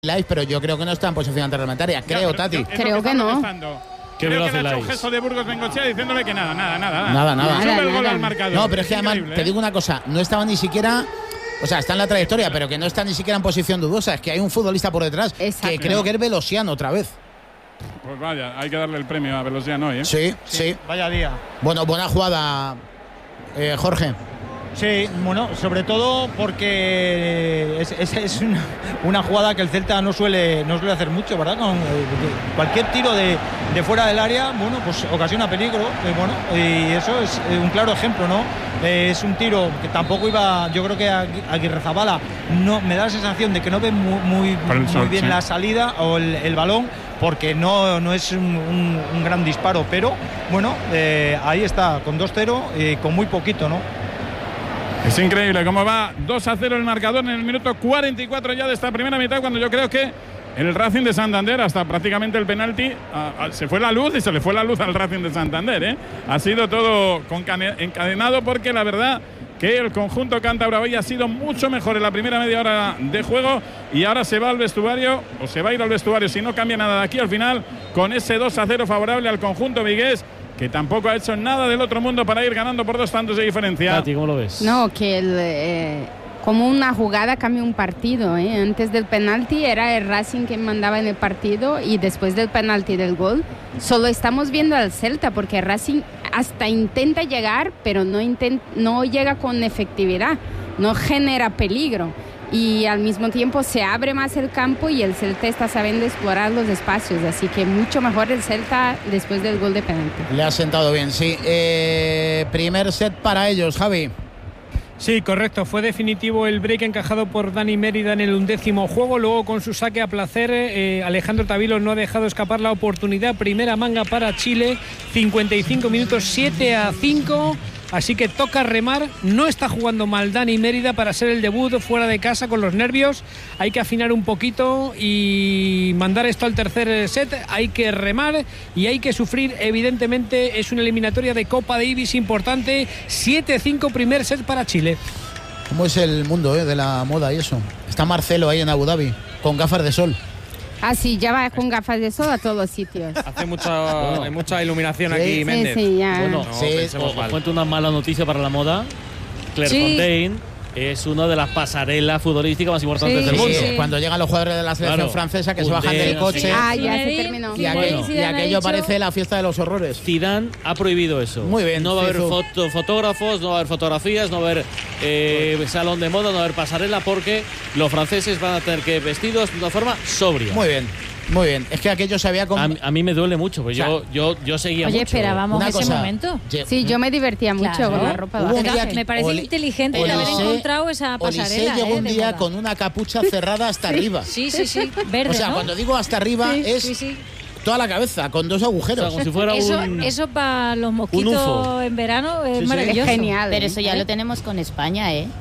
Live, pero yo creo que no está en posición reglamentaria. Creo, Tati. Creo que no. Creo que le ha hecho un gesto de Burgos Bengochea diciéndole que nada. Sube el gol al marcador. No, pero es que además, te digo una cosa, no estaba ni siquiera… O sea, está en la trayectoria, pero que no está ni siquiera en posición dudosa. Es que hay un futbolista por detrás que creo que es Velosiano otra vez. Pues vaya, hay que darle el premio a Velosiano hoy, ¿eh? Sí. Vaya día. Bueno, buena jugada, Jorge. Sí, bueno, sobre todo porque es una jugada que el Celta no suele hacer mucho, ¿verdad? Con cualquier tiro de fuera del área, bueno, pues ocasiona peligro, y eso es un claro ejemplo, ¿no? Es un tiro que tampoco iba, yo creo que Aguirrezabala no me da la sensación de que no ve muy bien la salida o el balón, porque no es un gran disparo, pero bueno, ahí está, con 2-0 con muy poquito, ¿no? Es increíble cómo va 2-0 el marcador en el minuto 44 ya de esta primera mitad, cuando yo creo que el Racing de Santander, hasta prácticamente el penalti, se fue la luz y se le fue la luz al Racing de Santander, ¿eh? Ha sido todo encadenado, porque la verdad que el conjunto cántabro hoy ha sido mucho mejor en la primera media hora de juego, y ahora se va al vestuario, o se va a ir al vestuario si no cambia nada de aquí al final, con ese 2-0 favorable al conjunto vigués, que tampoco ha hecho nada del otro mundo para ir ganando por 2 tantos de diferencia. Tati, ¿cómo lo ves? No, que como una jugada cambia un partido, ¿eh? Antes del penalti era el Racing que mandaba en el partido, y después del penalti del gol solo estamos viendo al Celta, porque el Racing hasta intenta llegar, pero no llega con efectividad, no genera peligro, y al mismo tiempo se abre más el campo y el Celta está sabiendo explorar los espacios, así que mucho mejor el Celta después del gol de penalti. Le ha sentado bien, sí. Primer set para ellos, Javi. Sí, correcto. Fue definitivo el break encajado por Dani Mérida en el 11º juego. Luego, con su saque a placer, Alejandro Tavilo no ha dejado escapar la oportunidad. Primera manga para Chile, 55 minutos, 7-5. Así que toca remar. No está jugando mal Dani Mérida para ser el debut fuera de casa con los nervios. Hay que afinar un poquito y mandar esto al tercer set. Hay que remar y hay que sufrir. Evidentemente es una eliminatoria de Copa Davis importante. 7-5 primer set para Chile. ¿Cómo es el mundo de la moda y eso? Está Marcelo ahí en Abu Dhabi con gafas de sol. Ah, sí, ya va con gafas de sol a todos los sitios. Hay mucha iluminación aquí, Méndez. Sí, ya. Bueno, os cuento una mala noticia para la moda. Clairefontaine es una de las pasarelas futbolísticas más importantes del mundo. Sí. Cuando llegan los jugadores de la selección francesa que se bajan del coche. Ya se terminó. Y aquello parece la fiesta de los horrores. Zidane ha prohibido eso. Muy bien. No va a haber fotógrafos, no va a haber fotografías, no va a haber salón de moda, no va a haber pasarela, porque los franceses van a tener que ir vestidos de una forma sobria. Muy bien. Muy bien, es que aquello se había… A mí me duele mucho, pues yo seguía mucho. Oye, esperábamos ese momento. Sí, yo me divertía mucho con la ropa baja. Me parece inteligente el haber encontrado esa pasarela. Llegó un día con una capucha cerrada hasta arriba. Sí, verde, o sea, ¿no? cuando digo hasta arriba es toda la cabeza, con 2 agujeros. O sea, como si fuera eso para los mosquitos en verano es maravilloso. Es genial. Pero eso ya lo tenemos con España, ¿eh?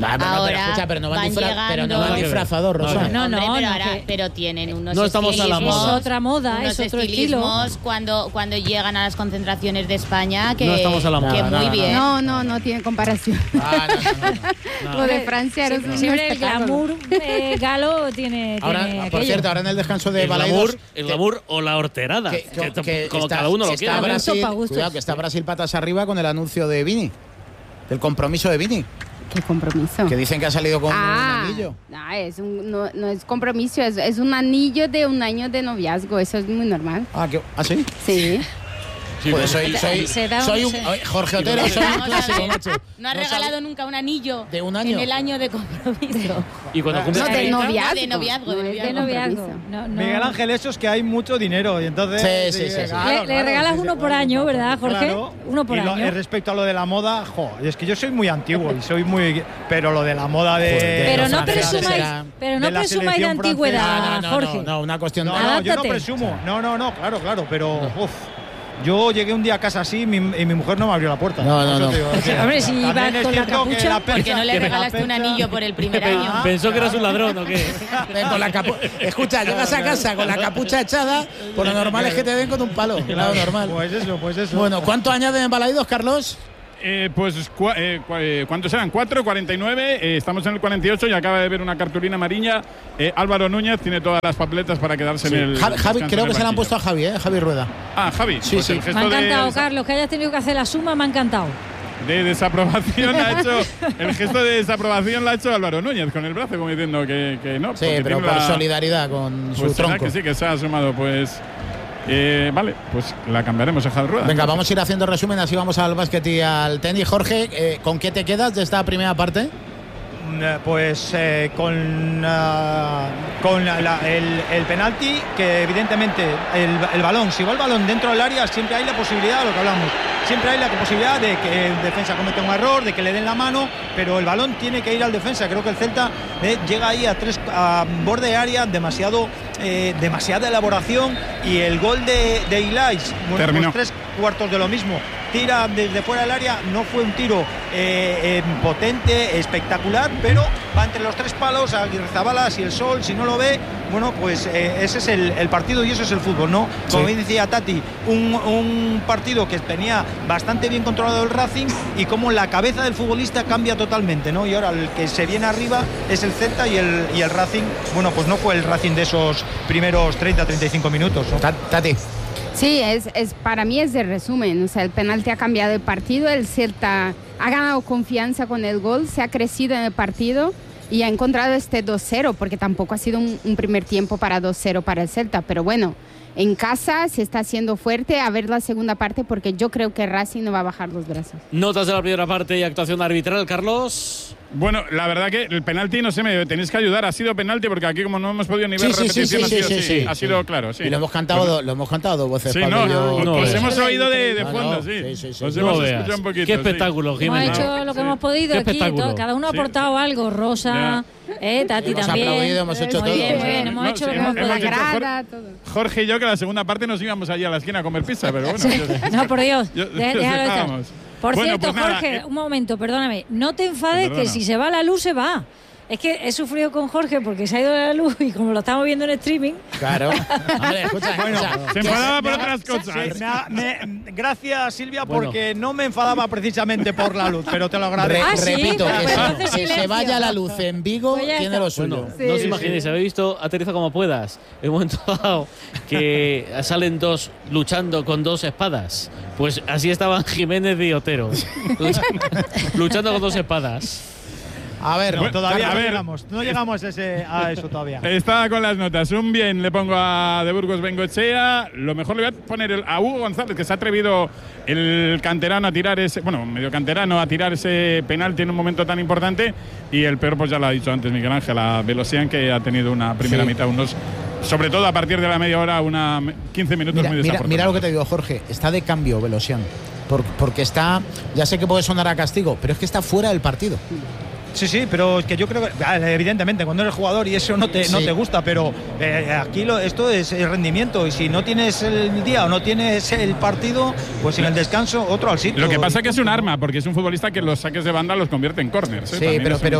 Pero no van disfrazados, Rosa. Pero tienen unos no estamos a la moda. Es otra moda, es otro estilo. Cuando llegan a las concentraciones de España, que, no estamos a la moda, que muy bien. No tiene comparación. Lo de Francia era siempre el glamour galo tiene ahora, por cierto, ahora en el descanso de Balaidos, el glamour o la horterada, que como cada uno lo quiera. Cuidado, que está Brasil patas arriba con el anuncio de Vini, del compromiso de Vini. ¿Qué compromiso? Que dicen que ha salido con un anillo. No es compromiso, es un anillo de un año de noviazgo. Eso es muy normal. ¿Ah, sí? Sí. Pues soy un Jorge Otero, soy un clásico, macho. No has regalado nunca un anillo de un año en el año de compromiso. Y cuando cumples de noviazgo. Miguel Ángel, eso es que hay mucho dinero y entonces le regalas uno por año, ¿verdad, Jorge? Claro. Uno por año. Respecto a lo de la moda, es que yo soy muy antiguo y soy muy, pero lo de la moda de pero no presumáis de antigüedad, Jorge. No, una cuestión de yo no presumo. No, claro, pero yo llegué un día a casa así y mi mujer no me abrió la puerta. No. Hombre, si ibas con la capucha, ¿por qué no le regalaste un anillo por el primer año? ¿Pensó que eras un ladrón o qué? Escucha, llegas a casa con la capucha echada, por lo normal es que te den con un palo. Claro, normal. Pues eso. Bueno, ¿cuánto añaden en Balaidos, Carlos? ¿cuántos eran? 4:49. Estamos en el 48 y acaba de ver una cartulina amarilla. Álvaro Núñez tiene todas las papeletas para quedarse en el. Javi, creo que se la han puesto a Javi, Javi Rueda. Javi. Sí, pues sí. Me ha encantado, Carlos, que hayas tenido que hacer la suma, me ha encantado. De desaprobación ha hecho. El gesto de desaprobación lo ha hecho Álvaro Núñez con el brazo, como diciendo que no. Sí, pero por solidaridad con su tronco. Que sí, que se ha sumado, pues. Vale, pues la cambiaremos a Javi Rueda. Venga, vamos a ir haciendo resumen, así vamos al básquet y al tenis. Jorge, ¿con qué te quedas de esta primera parte? Pues con el penalti, que evidentemente el balón, si va el balón dentro del área, siempre hay la posibilidad de lo que hablamos. Siempre hay la posibilidad de que el defensa cometa un error, de que le den la mano, pero el balón tiene que ir al defensa. Creo que el Celta llega ahí a borde de área, demasiada elaboración, y el gol de Ilais, pues 3/4 de lo mismo. Tira desde fuera del área, no fue un tiro potente, espectacular, pero va entre los 3 palos, Aguirrezabala, si el sol, si no lo ve, bueno, pues ese es el partido y eso es el fútbol, ¿no? Como bien decía Tati, un partido que tenía bastante bien controlado el Racing, y como la cabeza del futbolista cambia totalmente, ¿no? Y ahora el que se viene arriba es el Celta, y el Racing, bueno, pues no fue el Racing de esos primeros 30-35 minutos, ¿no? Tati. Sí, para mí es de resumen. O sea, el penalti ha cambiado el partido, el Celta ha ganado confianza con el gol, se ha crecido en el partido y ha encontrado este 2-0, porque tampoco ha sido un primer tiempo para 2-0 para el Celta. Pero bueno, en casa se está haciendo fuerte. A ver la segunda parte, porque yo creo que Racing no va a bajar los brazos. Notas de la primera parte y actuación arbitral, Carlos. Bueno, la verdad que el penalti, no sé, me tenéis que ayudar. Ha sido penalti porque aquí, como no hemos podido ni ver repetición, ha sido claro. Sí. Y lo hemos cantado dos voces. Sí, os hemos oído de fondo, sí. Os hemos escuchado un poquito. Qué espectáculo, Jiménez. Hemos hecho lo que hemos podido aquí. Cada uno ha aportado algo. Rosa, Tati hemos también. Aplaudido, hemos hecho todo. Muy bien, hemos hecho lo que hemos podido. Jorge y yo, que la segunda parte nos íbamos allí a la esquina a comer pizza, pero bueno. No, por Dios. Déjalo estar. Por cierto, pues nada, Jorge, un momento, perdóname. No te enfades, que si se va la luz, se va. Es que he sufrido con Jorge porque se ha ido la luz y como lo estamos viendo en streaming. Claro. Hombre, escucha, se enfadaba por otras cosas. Gracias, Silvia, porque no me enfadaba precisamente por la luz, pero te lo agradezco. Repito, que se vaya la luz en Vigo, pues tiene lo suyo. No os imaginéis, habéis visto Aterriza como puedas. En un momento dado que salen dos luchando con 2 espadas. Pues así estaban Jiménez y Otero. luchando con 2 espadas. A ver, no llegamos a eso todavía. Está con las notas. Un bien le pongo a De Burgos Bengoechea. Lo mejor le voy a poner a Hugo González, que se ha atrevido el canterano a tirar medio canterano a tirar ese penalti en un momento tan importante. Y el peor, pues ya lo ha dicho antes Miguel Ángel, a Velosian, que ha tenido una primera mitad, sobre todo a partir de la media hora, 15 minutos muy desafortunados. Mira lo que te digo, Jorge. Está de cambio Velosian. Porque está, ya sé que puede sonar a castigo, pero es que está fuera del partido. Sí, pero es que yo creo que evidentemente cuando eres jugador y eso no te gusta, pero aquí esto es el rendimiento, y si no tienes el día o no tienes el partido, pues en el descanso otro al sitio. Lo que pasa es que es un arma, porque es un futbolista que los saques de banda los convierte en córners. Sí,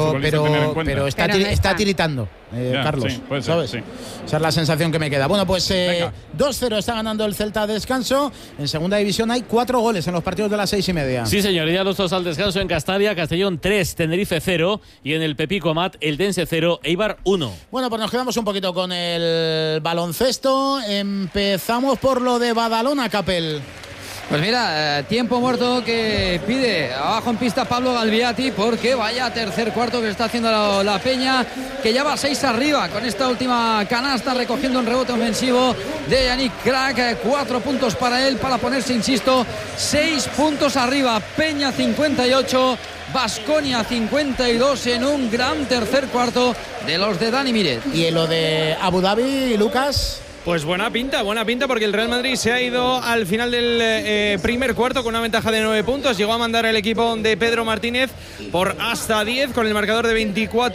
pero está tiritando, Carlos. Sí, puede ser, ¿sabes? Sí. Esa es la sensación que me queda. Bueno, pues 2-0 está ganando el Celta a descanso. En segunda división hay 4 goles en los partidos de las 6:30. Sí, señor, ya los 2 al descanso en Castalia, Castellón 3, Tenerife 0, y en el Pepico Amat, el Dense 0, Eibar 1. Bueno, pues nos quedamos un poquito con el baloncesto. Empezamos por lo de Badalona, Capel. Pues mira, tiempo muerto que pide abajo en pista Pablo Galviati, porque vaya tercer cuarto que está haciendo la Peña, que ya va 6 arriba con esta última canasta, recogiendo un rebote ofensivo de Yannick Crack. 4 puntos para él, para ponerse, insisto, 6 puntos arriba. Peña 58, Baskonia 52 en un gran tercer cuarto de los de Dani Míret. Y en lo de Abu Dhabi, Lucas. Pues buena pinta, porque el Real Madrid se ha ido al final del primer cuarto con una ventaja de 9 puntos. Llegó a mandar el equipo de Pedro Martínez por hasta 10 con el marcador de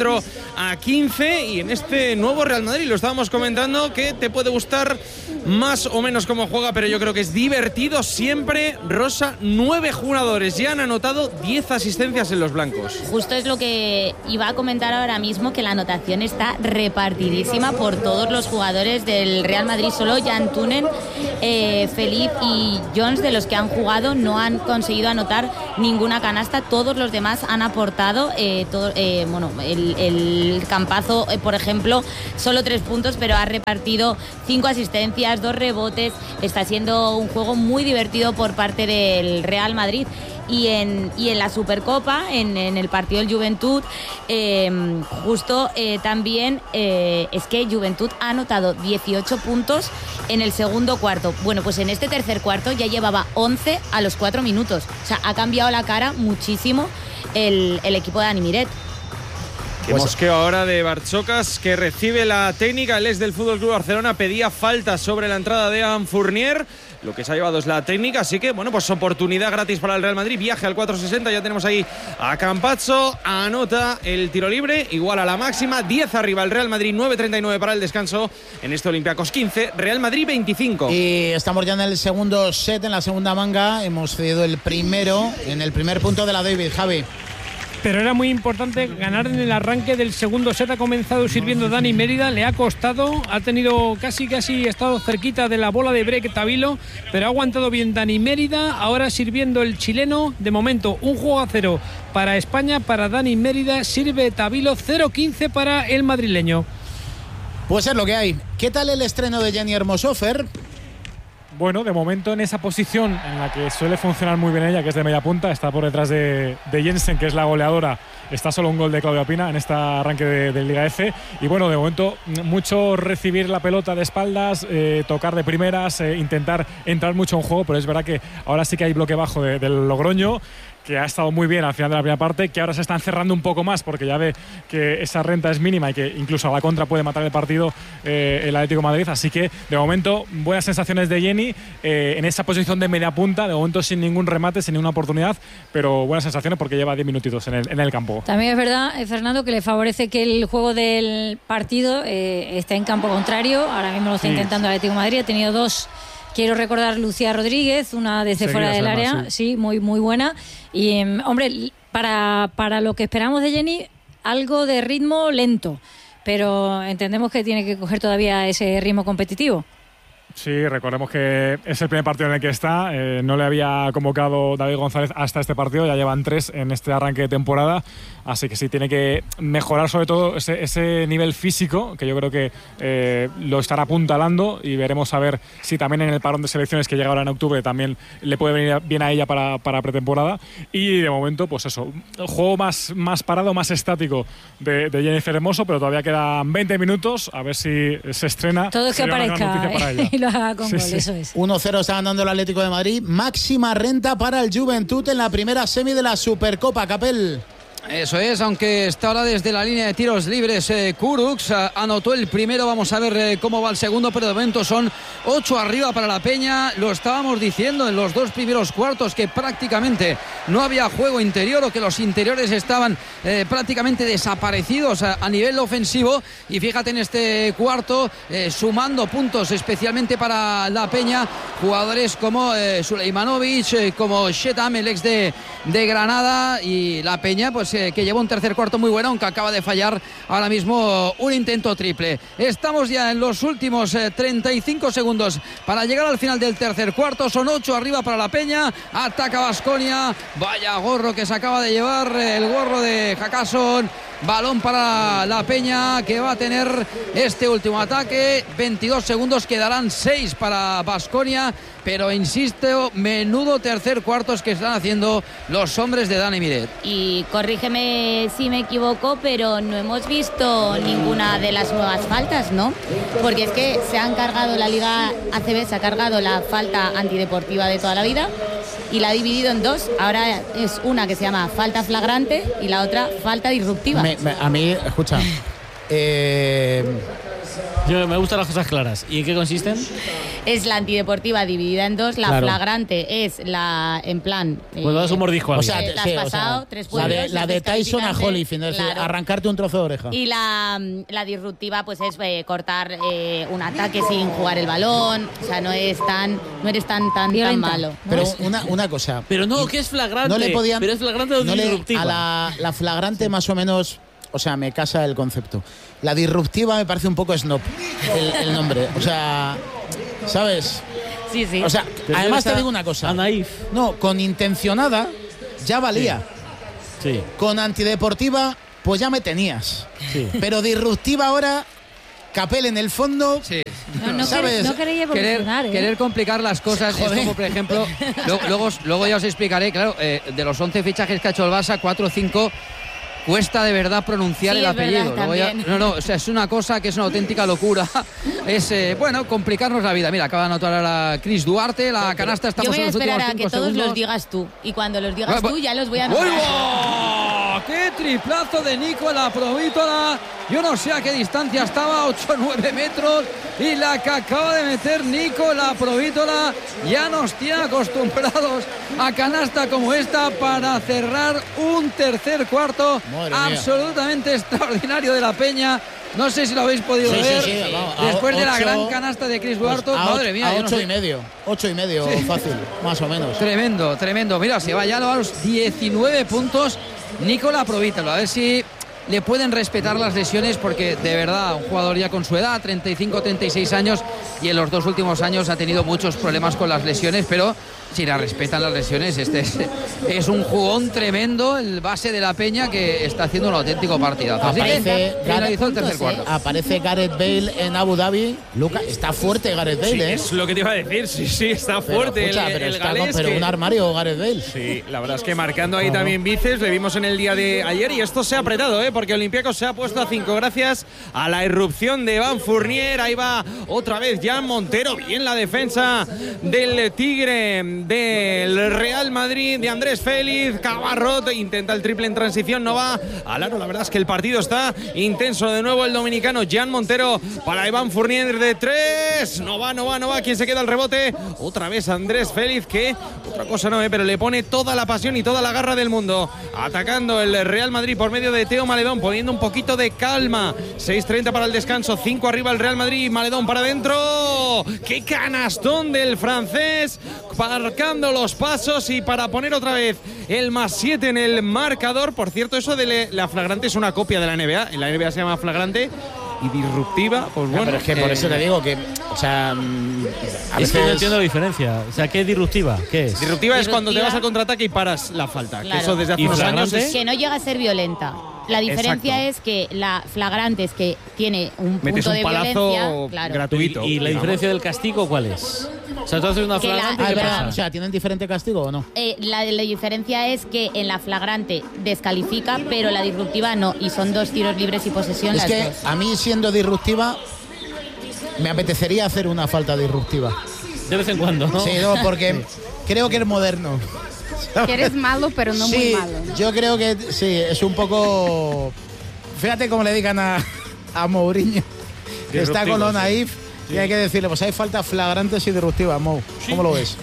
24-15. Y en este nuevo Real Madrid, lo estábamos comentando, que te puede gustar más o menos cómo juega, pero yo creo que es divertido siempre. Rosa, 9 jugadores ya han anotado 10 asistencias en los blancos. Justo es lo que iba a comentar ahora mismo, que la anotación está repartidísima por todos los jugadores del Real Real Madrid. Solo Jan Tunen, Felipe y Jones, de los que han jugado, no han conseguido anotar ninguna canasta. Todos los demás han aportado. El Campazo, por ejemplo, solo 3 puntos, pero ha repartido 5 asistencias, 2 rebotes. Está siendo un juego muy divertido por parte del Real Madrid. Y en la Supercopa, en el partido del Juventud, también es que Juventud ha anotado 18 puntos en el segundo cuarto. Bueno, pues en este tercer cuarto ya llevaba 11 a los 4 minutos. O sea, ha cambiado la cara muchísimo el equipo de Dani Miret. Qué mosqueo ahora de Bartzokas, que recibe la técnica. El ex del FC Barcelona pedía falta sobre la entrada de Evan Fournier. Lo que se ha llevado es la técnica, así que bueno, pues oportunidad gratis para el Real Madrid. Viaje al 4.60, ya tenemos ahí a Campazzo, anota el tiro libre, igual a la máxima, 10 arriba el Real Madrid, 9.39 para el descanso en este Olympiacos 15, Real Madrid 25. Y estamos ya en el segundo set, en la segunda manga, hemos cedido el primero, en el primer punto de la David, Javi. Pero era muy importante ganar en el arranque del segundo set. Ha comenzado sirviendo Dani Mérida, le ha costado, ha tenido casi estado cerquita de la bola de break Tavilo, pero ha aguantado bien Dani Mérida. Ahora sirviendo el chileno, de momento 1-0 para España, para Dani Mérida, sirve Tavilo, 0-15 para el madrileño. Pues es lo que hay. ¿Qué tal el estreno de Jenny Hermoso, Fer? Bueno, de momento en esa posición en la que suele funcionar muy bien ella, que es de media punta, está por detrás de Jensen, que es la goleadora. Está solo un gol de Claudia Pina en este arranque de Liga F. Y bueno, de momento mucho recibir la pelota de espaldas, tocar de primeras, intentar entrar mucho en juego, pero es verdad que ahora sí que hay bloque bajo del Logroño, que ha estado muy bien al final de la primera parte, que ahora se están cerrando un poco más porque ya ve que esa renta es mínima y que incluso a la contra puede matar el partido el Atlético de Madrid. Así que de momento buenas sensaciones de Jenny en esa posición de media punta, de momento sin ningún remate, sin ninguna oportunidad, pero buenas sensaciones porque lleva 10 minutitos en el campo. También es verdad, Fernando, que le favorece que el juego del partido esté en campo contrario. Ahora mismo lo está intentando el Atlético de Madrid, ha tenido 2. Quiero recordar Lucía Rodríguez, una desde fuera del área, sí, muy buena. Y, hombre, para lo que esperamos de Jenny, algo de ritmo lento, pero entendemos que tiene que coger todavía ese ritmo competitivo. Sí, recordemos que es el primer partido en el que está. No le había convocado David González hasta este partido. Ya llevan 3 en este arranque de temporada. Así que sí, tiene que mejorar sobre todo ese nivel físico, que yo creo que lo estará apuntalando. Y veremos a ver si también en el parón de selecciones que llega ahora en octubre también le puede venir bien a ella para pretemporada. Y de momento, pues eso, juego más parado, más estático de Jennifer Hermoso, pero todavía quedan 20 minutos. A ver si se estrena. Todo es que aparezca. Con gol, eso es. 1-0 está ganando el Atlético de Madrid. Máxima renta para el Juventud en la primera semi de la Supercopa, Capel. Eso es, aunque está ahora desde la línea de tiros libres Kurucs, anotó el primero, vamos a ver cómo va el segundo, pero de momento son 8 arriba para la Peña. Lo estábamos diciendo en los 2 primeros cuartos, que prácticamente no había juego interior, o que los interiores estaban prácticamente desaparecidos a nivel ofensivo, y fíjate en este cuarto sumando puntos especialmente para la Peña, jugadores como Sulejmanovic, como Shetam, el ex de Granada, y la Peña pues que lleva un tercer cuarto muy bueno, aunque acaba de fallar ahora mismo un intento triple. Estamos ya en los últimos 35 segundos para llegar al final del tercer cuarto. Son 8 arriba para la Peña. Ataca Baskonia. Vaya gorro que se acaba de llevar, el gorro de Jacasson. Balón para la Peña, que va a tener este último ataque. 22 segundos, quedarán 6 para Baskonia, pero insisto, menudo tercer cuartos que están haciendo los hombres de Dani Miret. Y corrígeme si me equivoco, pero no hemos visto ninguna de las nuevas faltas, ¿no? Porque es que se han cargado, la Liga ACB se ha cargado la falta antideportiva de toda la vida y la ha dividido en 2. Ahora es una que se llama falta flagrante y la otra falta disruptiva. A mí, escucha, Yo me gustan las cosas claras. ¿Y en qué consisten? Es la antideportiva dividida en 2, la flagrante es la, en plan... Cuando das un mordisco a alguien. O sea, te has pasado 3 puntos. La de Tyson a Holyfield, es decir, arrancarte un trozo de oreja. Y la disruptiva pues es cortar un ataque sin jugar el balón, o sea, no eres tan malo. Pero una cosa... Pero no, que es flagrante. No le podían, pero es flagrante o disruptiva. A la flagrante más o menos... o sea, me casa el concepto. La disruptiva me parece un poco snob el nombre. O sea, ¿sabes? Sí, sí. O sea, además te digo una cosa. Naif. No, con intencionada ya valía. Sí. Con antideportiva, pues ya me tenías. Sí. Pero disruptiva ahora, Capel en el fondo. Sí. No, ¿sabes? no queréis evolucionar, Querer complicar las cosas es como, por ejemplo, luego ya os explicaré, claro, de los 11 fichajes que ha hecho el Barça, 4 o 5 cuesta de verdad pronunciar sí, el apellido. Verdad, o sea, es una cosa que es una auténtica locura. Es, complicarnos la vida. Mira, acaba de anotar ahora Chris Duarte, la canasta, estamos yo voy a en los últimos esperar a 5 que todos segundos. los digas tú. Y cuando los digas tú, ya los voy a anotar. ¡Qué triplazo de Nicola Provítola! Yo no sé a qué distancia estaba, 8 o 9 metros. Y la que acaba de meter Nicola Provítola ya nos tiene acostumbrados a canasta como esta para cerrar un tercer cuarto absolutamente extraordinario de la Peña. No sé si lo habéis podido ver. Sí, vamos, después de la 8, gran canasta de Chris Duarte, madre mía. A 8 y medio, fácil, más o menos. Tremendo. Mira, se va ya a los 19 puntos Nicola Provítola. A ver si le pueden respetar las lesiones, porque de verdad, un jugador ya con su edad, 35, 36 años, y en los 2 últimos años ha tenido muchos problemas con las lesiones, pero si la respetan las lesiones, este es un jugón tremendo, el base de la Peña, que está haciendo un auténtico partidazo. Finalizó el tercer cuarto. Aparece Gareth Bale en Abu Dhabi. Lucas, está fuerte Gareth Bale, Sí, ¿eh? es lo que te iba a decir, sí, está fuerte. Pero un armario Gareth Bale. Sí, la verdad es que marcando ahí también bíceps, le vimos en el día de ayer, y esto se ha apretado, porque Olympiacos se ha puesto a 5 gracias a la irrupción de Evan Fournier. Ahí va otra vez Jan Montero, bien la defensa del Tigre del Real Madrid, de Andrés Félix. Cabarrot intenta el triple en transición, no va al aro. La verdad es que el partido está intenso. De nuevo el dominicano Jan Montero para Evan Fournier de 3, no va. ¿Quién se queda al rebote? Otra vez Andrés Félix, que otra cosa no, pero le pone toda la pasión y toda la garra del mundo, atacando el Real Madrid por medio de Teo Maledón, poniendo un poquito de calma. 6:30 para el descanso, 5 arriba el Real Madrid. Maledón para adentro, qué canastón del francés, marcando los pasos y para poner otra vez el +7 en el marcador. Por cierto, eso de la flagrante es una copia de la NBA. En la NBA se llama flagrante, y disruptiva, pues bueno. Pero es que por eso te digo que, o sea, a es que no veces entiendo la diferencia. O sea, ¿qué es disruptiva? ¿Qué es? Disruptiva es cuando te vas al contraataque y paras la falta. Claro. Que eso desde hace unos años es... Que no llega a ser violenta. La diferencia es que la flagrante es que tiene un metes punto un de palazo violencia, claro. gratuito. ¿Y la diferencia del castigo cuál es? O sea, tú haces una Que la- flagrante y Ah, ¿qué es pasa? o sea, ¿tienen diferente castigo o no? La diferencia es que en la flagrante descalifica, pero la disruptiva no. Y son 2 tiros libres y posesión Es las que 2. a mí, siendo disruptiva, me apetecería hacer una falta disruptiva. De vez en cuando, ¿no? Sí, no, porque creo que es moderno. Que eres malo, pero no muy malo. Yo creo que sí, es un poco... Fíjate cómo le digan a Mourinho, que está con lo naif, y hay que decirle, pues hay faltas flagrantes y disruptivas, Mou. ¿Cómo lo ves?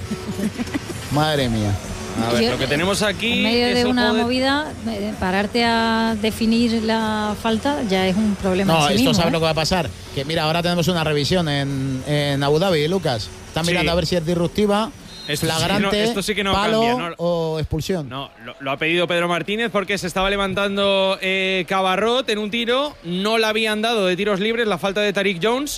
Madre mía. A ver, Yo- lo que tenemos aquí En medio es de el una juego de- movida, pararte a definir la falta ya es un problema No, en sí esto mismo. sabes ¿eh? lo que va a pasar. Que mira, ahora tenemos una revisión en Abu Dhabi, Lucas. Están mirando a ver si es disruptiva, Esto sí que flagrante, no- esto sí que no palo cambia, ¿no? o expulsión. No, lo ha pedido Pedro Martínez porque se estaba levantando Cabarrot en un tiro. No le habían dado de tiros libres la falta de Tariq Jones.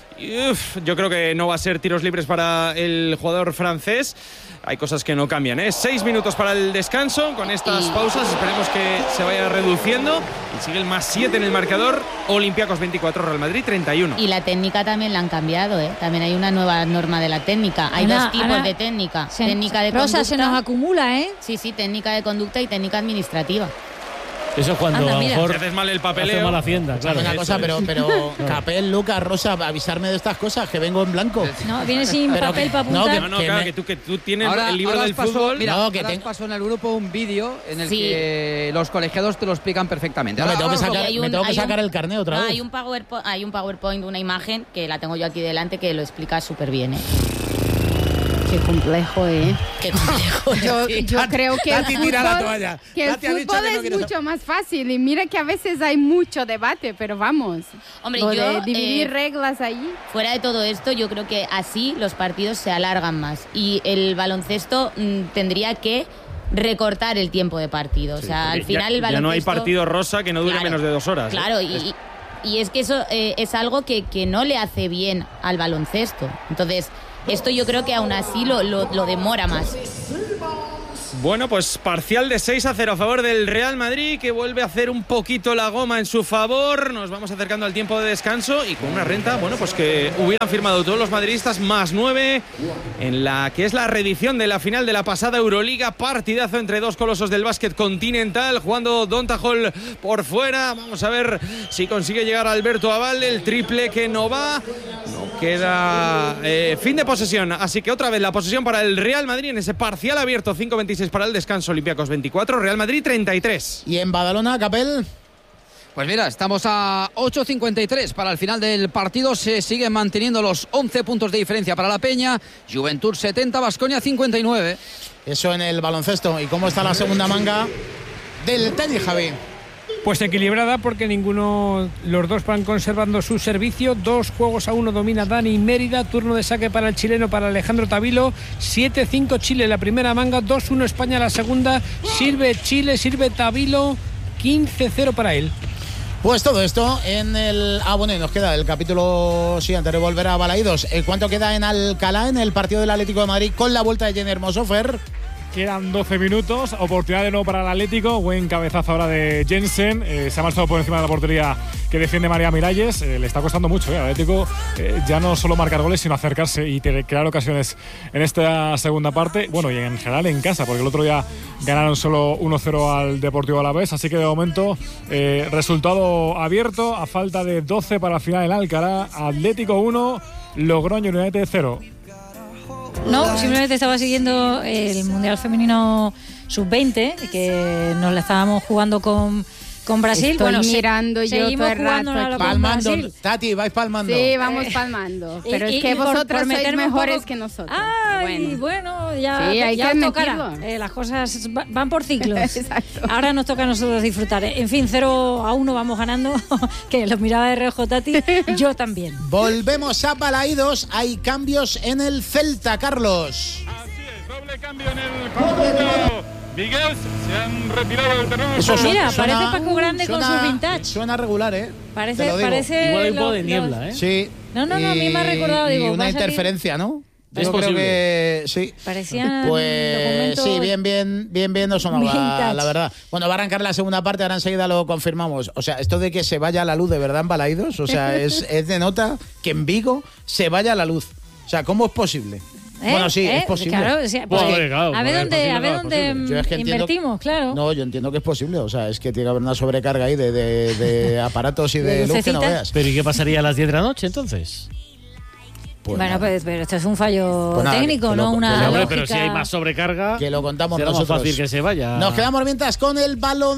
Yo creo que no va a ser tiros libres para el jugador francés. Hay cosas que no cambian, 6 minutos para el descanso. Con estas pausas esperemos que se vaya reduciendo. Y sigue el +7 en el marcador. Olympiacos 24, Real Madrid 31. Y la técnica también la han cambiado, También hay una nueva norma de la técnica. Hay Ana, 2 tipos Ana, de técnica. se- Técnica de Rosa, conducta. se nos acumula, ¿eh? Sí, técnica de conducta y técnica administrativa. Eso es cuando Anda, a lo mira. mejor Si haces mal el hace papeleo. mala hacienda, claro. Una cosa, pero Capel, Lucas, Rosa, avisarme de estas cosas, que vengo en blanco. No, viene sin Pero papel que- para no, apuntar. No, que claro, me- que tú tienes Ahora, el libro ahora del os paso, fútbol. mira, No, que ahora os ten- paso en el grupo un vídeo en el Sí. que los colegiados te lo explican perfectamente. No, me Ahora, tengo que ahora os lo sacar, hay un- me tengo que hay un- sacar el carné otra No, vez. hay un PowerPoint, una imagen que la tengo yo aquí delante que lo explica súper bien, Qué complejo, Qué complejo. Yo creo que el Tati, tira la fútbol, toalla. que el Tati ha dicho fútbol que no es quiere mucho más fácil. Y mira que a veces hay mucho debate, pero vamos. Hombre, Lo yo, de dividir reglas ahí. Fuera de todo esto, yo creo que así los partidos se alargan más. Y el baloncesto tendría que recortar el tiempo de partido. O sea, al final el baloncesto... Ya no hay partido rosa que no dure menos de 2 horas. Claro, y es que eso es algo que no le hace bien al baloncesto. Entonces, esto yo creo que aún así lo demora más. Bueno, pues parcial de 6-0 a favor del Real Madrid, que vuelve a hacer un poquito la goma en su favor. Nos vamos acercando al tiempo de descanso y con una renta, bueno, pues que hubieran firmado todos los madridistas más 9 en la que es la reedición de la final de la pasada Euroliga. Partidazo entre dos colosos del básquet continental, jugando Dontahall por fuera. Vamos a ver si consigue llegar Alberto Abalde, el triple que no va. No queda fin de posesión, así que otra vez la posesión para el Real Madrid en ese parcial abierto. 5-26 para el descanso, Olympiacos 24, Real Madrid 33. ¿Y en Badalona, Capel? Pues mira, estamos a 8.53 para el final del partido. Se siguen manteniendo los 11 puntos de diferencia para la Peña. Juventud 70, Baskonia 59. Eso en el baloncesto. ¿Y cómo está la segunda manga del tenis, Javi? Pues equilibrada, porque los dos van conservando su servicio. 2-1 domina Dani Mérida. Turno de saque para el chileno, para Alejandro Tavilo. 7-5 Chile la primera manga, 2-1 España la segunda. Sirve Chile, sirve Tavilo. 15-0 para él. Pues todo esto en el... bueno, y nos queda el capítulo siguiente, volver a Balaidos. ¿Cuánto queda en Alcalá, en el partido del Atlético de Madrid, con la vuelta de Jenny Hermoso, Fer? Quedan 12 minutos, oportunidad de nuevo para el Atlético, buen cabezazo ahora de Jensen, se ha marchado por encima de la portería que defiende María Miralles, le está costando mucho al Atlético ya no solo marcar goles sino acercarse y crear ocasiones en esta segunda parte, bueno, y en general en casa, porque el otro día ganaron solo 1-0 al Deportivo Alavés, así que de momento resultado abierto a falta de 12 para la final en Alcalá. Atlético 1, Logroño United 0. No, simplemente estaba siguiendo el Mundial Femenino Sub-20, que nos la estábamos jugando con Brasil. Estoy mirando yo seguimos todo el rato jugando palmando. con Brasil. Tati, vais palmando. Sí, vamos palmando. Pero es que vosotros sois mejores que nosotros. Bueno, ya, sí, hay ya que tocará. Las cosas van por ciclos. Exacto. Ahora nos toca a nosotros disfrutar. En fin, 0-1 vamos ganando. Que los miraba de reojo Tati. Yo también. Volvemos a Balaidos. Hay cambios en el Celta, Carlos. Así es, doble cambio en el conjunto. Vigués se han retirado del terreno. Mira, parece Paco Grande con sus vintage. Suena regular, ¿eh? Parece igual hay un poco de niebla, ¿eh? Sí. No, a mí me ha recordado, y una interferencia, ¿no? Es Yo creo posible. que sí. Parecían pues documentos sí, bien no sonaba, vintage. la verdad. Bueno, va a arrancar la segunda parte, ahora enseguida lo confirmamos. O sea, esto de que se vaya la luz de verdad en Balaidos, o sea, es de nota que en Vigo se vaya la luz. O sea, ¿cómo es posible? Bueno, sí, es posible. Claro, o sea, Pues, a ver dónde Yo es que invertimos, claro. No, yo entiendo que es posible. O sea, es que tiene que haber una sobrecarga ahí de aparatos y de luz que no veas. Pero ¿y qué pasaría a las 10 de la noche entonces? Pues bueno, nada. pero esto es un fallo Pues nada, técnico, que no lo- una que lo- Hombre, lógica. pero si hay más sobrecarga, Que lo contamos será nosotros. más fácil que se vaya. Nos quedamos mientras con el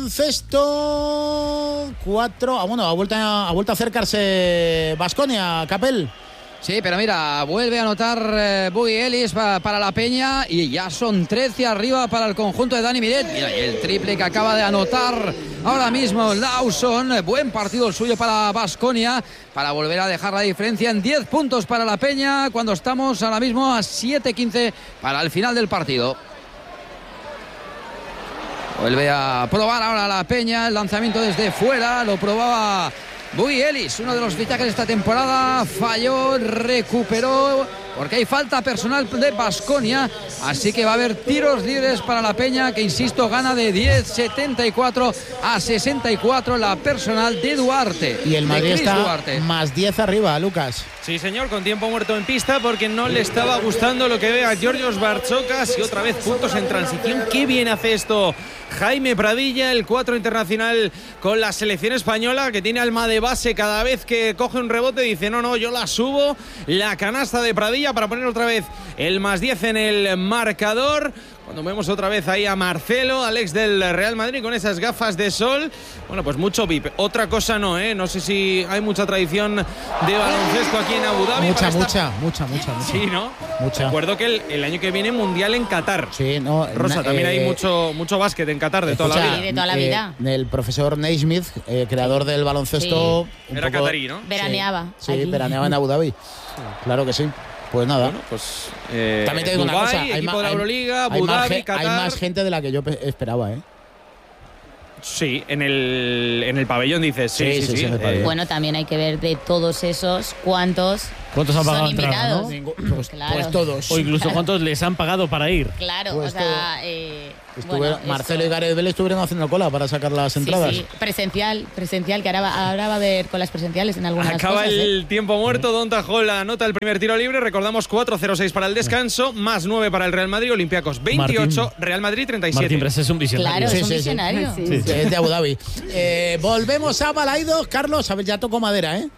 baloncesto 4. Ha vuelto a acercarse Baskonia, Capel. Sí, pero mira, vuelve a anotar Buggy Ellis para la Peña y ya son 13 arriba para el conjunto de Dani Miret. Mira, y el triple que acaba de anotar ahora mismo Lawson. Buen partido el suyo para Baskonia, para volver a dejar la diferencia en 10 puntos para la Peña, cuando estamos ahora mismo a 7-15 para el final del partido. Vuelve a probar ahora la Peña, el lanzamiento desde fuera, lo probaba Buggy Ellis, uno de los fichajes de esta temporada, falló, recuperó, porque hay falta personal de Baskonia, así que va a haber tiros libres para la Peña, que insisto, gana de 10-74 a 64 la personal de Duarte. Y el Madrid de Chris está Duarte. más 10 arriba, Lucas. Sí, señor, con tiempo muerto en pista porque no le estaba gustando lo que ve a Georgios Bartzokas y otra vez puntos en transición. Qué bien hace esto Jaime Pradilla, el 4 internacional con la selección española, que tiene alma de base. Cada vez que coge un rebote dice no, yo la subo. La canasta de Pradilla para poner otra vez el más 10 en el marcador. Cuando vemos otra vez ahí a Marcelo, Alex del Real Madrid con esas gafas de sol. Bueno, pues mucho VIP. Otra cosa no, ¿eh? No sé si hay mucha tradición de baloncesto aquí en Abu Dhabi. Mucha. Sí, ¿no? Mucha. Recuerdo que el año que viene Mundial en Qatar. Sí, no. Rosa, también hay mucho básquet en Qatar de toda la vida. Sí, de toda la vida. El profesor Naismith, creador del baloncesto. Sí. un Era poco- catarí, ¿no? Veraneaba. Sí, allí. veraneaba en Abu Dhabi. Claro que sí. Pues nada. Bueno, pues también te digo Dubái, una cosa, equipo de la Euroliga, Abu Dhabi, Qatar. Hay más gente de la que yo esperaba, ¿eh? Sí, en el pabellón dices. Sí. Bueno, también hay que ver de todos esos cuántos han pagado son invitados. ¿no? Pues todos. O incluso cuántos les han pagado para ir. Claro, pues o sea… Marcelo y Gareth Bale estuvieron haciendo cola para sacar las entradas. Sí, presencial, que ahora va a haber colas presenciales en algunas Acaba cosas. el tiempo muerto, Don Tajol anota el primer tiro libre, recordamos 4-0-6 para el descanso, más 9 para el Real Madrid, Olympiacos 28, Martín, Real Madrid 37. Martín Press es un visionario. Claro, es un visionario. Sí, es de Abu Dhabi. Volvemos a Balaidos. Carlos, a ver, ya tocó madera, ¿eh?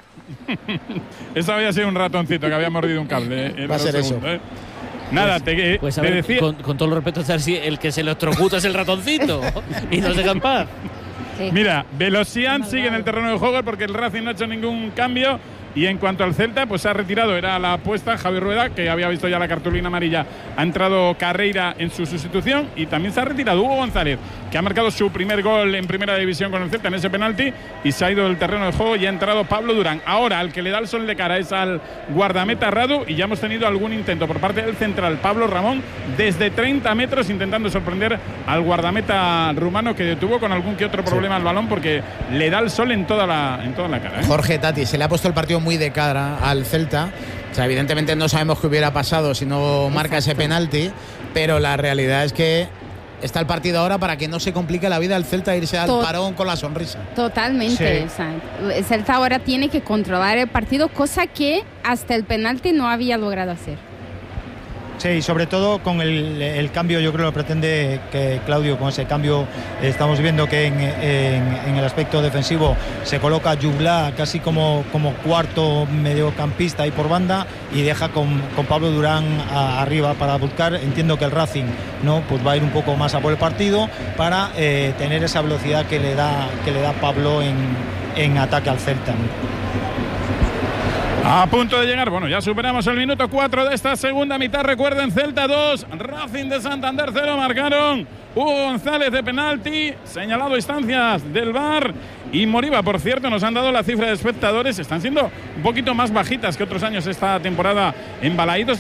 Eso había sido un ratoncito que había mordido un cable. Va a ser eso. Nada, pues a ver, decía… con todo el respeto, el que se electrocuta es el ratoncito y nos deja en paz. Mira, Velosian sigue en el terreno de juego porque el Racing no ha hecho ningún cambio. Y en cuanto al Celta, pues se ha retirado, era la apuesta Javier Rueda, que había visto ya la cartulina amarilla. Ha entrado Carreira en su sustitución y también se ha retirado Hugo González, que ha marcado su primer gol en primera división con el Celta en ese penalti y se ha ido del terreno de juego y ha entrado Pablo Durán. Ahora, al que le da el sol de cara es al guardameta Radu y ya hemos tenido algún intento por parte del central Pablo Ramón desde 30 metros intentando sorprender al guardameta rumano, que detuvo con algún que otro problema el balón porque le da el sol en toda la cara. Jorge Tati, se le ha puesto el partido muy de cara al Celta. O sea, evidentemente no sabemos qué hubiera pasado si no marca ese penalti, pero la realidad es que está el partido ahora para que no se complique la vida al Celta e irse al parón con la sonrisa. Totalmente. O sea, el Celta ahora tiene que controlar el partido, cosa que hasta el penalti no había logrado hacer. Sí, sobre todo con el cambio, yo creo que lo pretende que Claudio, con ese cambio estamos viendo que en el aspecto defensivo se coloca Jubla casi como cuarto mediocampista ahí por banda y deja con Pablo Durán arriba para buscar. Entiendo que el Racing pues va a ir un poco más a por el partido para tener esa velocidad que le da Pablo en ataque al Celta. A punto de llegar, bueno, ya superamos el minuto 4 de esta segunda mitad. Recuerden, Celta 2, Racing de Santander 0, marcaron Hugo González de penalti, señalado a instancias del VAR, y Moriba. Por cierto, nos han dado la cifra de espectadores, están siendo un poquito más bajitas que otros años esta temporada en Balaidos,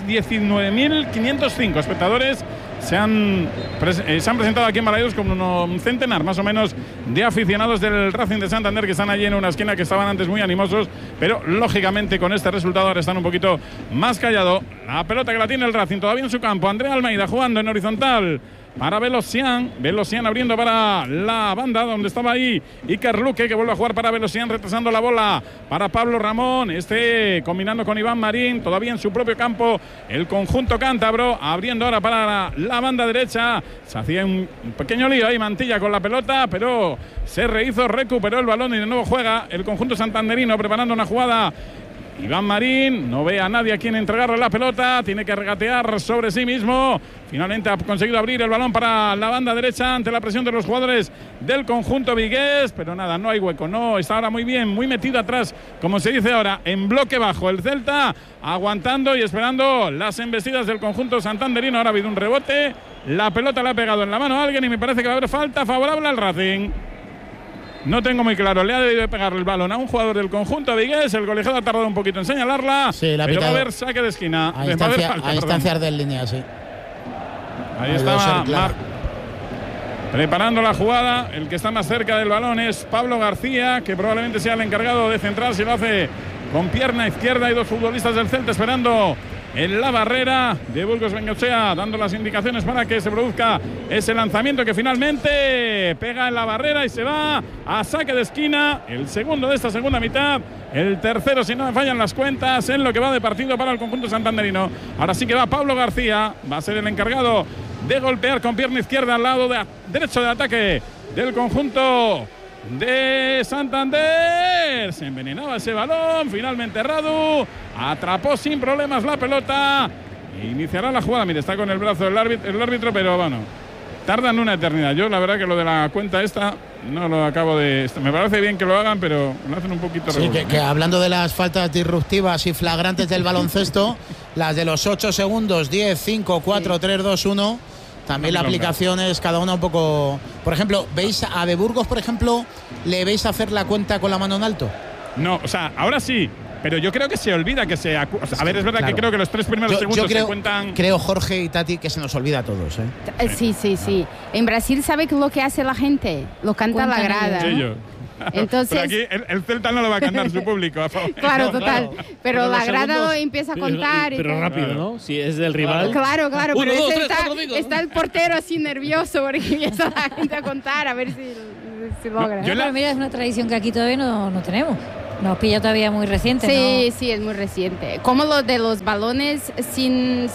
19.505 espectadores. Se han presentado aquí en Balaidos con un centenar más o menos de aficionados del Racing de Santander, que están allí en una esquina, que estaban antes muy animosos, pero lógicamente con este resultado ahora están un poquito más callados. La pelota que la tiene el Racing todavía en su campo, Andrea Almeida jugando en horizontal para Velosian abriendo para la banda donde estaba ahí Iker Luque, que vuelve a jugar para Velosian, retrasando la bola para Pablo Ramón, combinando con Iván Marín, todavía en su propio campo el conjunto cántabro, abriendo ahora para la banda derecha. Se hacía un pequeño lío ahí Mantilla con la pelota, pero se rehizo, recuperó el balón y de nuevo juega el conjunto santanderino preparando una jugada. Iván Marín no ve a nadie a quien entregarle la pelota, tiene que regatear sobre sí mismo. Finalmente ha conseguido abrir el balón para la banda derecha ante la presión de los jugadores del conjunto vigués, pero nada, no hay hueco, no, está ahora muy bien, muy metido atrás, como se dice ahora, en bloque bajo el Celta, aguantando y esperando las embestidas del conjunto santanderino. Ahora ha habido un rebote, la pelota le ha pegado en la mano a alguien y me parece que va a haber falta favorable al Racing. No tengo muy claro, le ha debido de pegar el balón a un jugador del conjunto vigués, el colegiado ha tardado un poquito en señalarla, pero va a haber saque de esquina. A instancias de línea, sí. Ahí estaba preparando la jugada, el que está más cerca del balón es Pablo García, que probablemente sea el encargado de centrar, si lo hace con pierna izquierda. Hay dos futbolistas del Celta esperando en la barrera de Burgos Bengoechea, dando las indicaciones para que se produzca ese lanzamiento que finalmente pega en la barrera y se va a saque de esquina. El segundo de esta segunda mitad, el tercero, si no me fallan las cuentas, en lo que va de partido para el conjunto santanderino. Ahora sí que va Pablo García, va a ser el encargado de golpear con pierna izquierda al lado derecho de ataque del conjunto de Santander. Se envenenaba ese balón, finalmente Radu atrapó sin problemas la pelota e iniciará la jugada. Mire, está con el brazo el árbitro, pero bueno, tardan una eternidad. Yo la verdad que lo de la cuenta esta no lo acabo de… Me parece bien que lo hagan, pero lo hacen un poquito… Sí, que hablando de las faltas disruptivas y flagrantes del baloncesto, las de los 8 segundos, 10, 5, 4, 3, 2, 1… También la aplicación es cada una un poco… Por ejemplo, ¿veis a De Burgos, por ejemplo, le veis hacer la cuenta con la mano en alto? No, o sea, ahora sí, pero yo creo que se olvida que se a ver, es verdad que creo que los 3 primeros segundos se cuentan. Creo, Jorge y Tati, que se nos olvida a todos. Sí. En Brasil, ¿sabe lo que hace la gente? Lo canta la grada. Sí, yo. Entonces, pero aquí el Celta no lo va a cantar su público a favor. Claro, total. Pero la grada empieza a contar. Pero rápido, ¿no? Si es del rival. Claro. Uno, Pero dos, tres, cuatro, cinco, está el portero así nervioso porque empieza la gente a contar a ver si logra. Pero mira, es una tradición que aquí todavía no tenemos. Nos pilla todavía muy reciente. Sí, es muy reciente. Como lo de los balones sin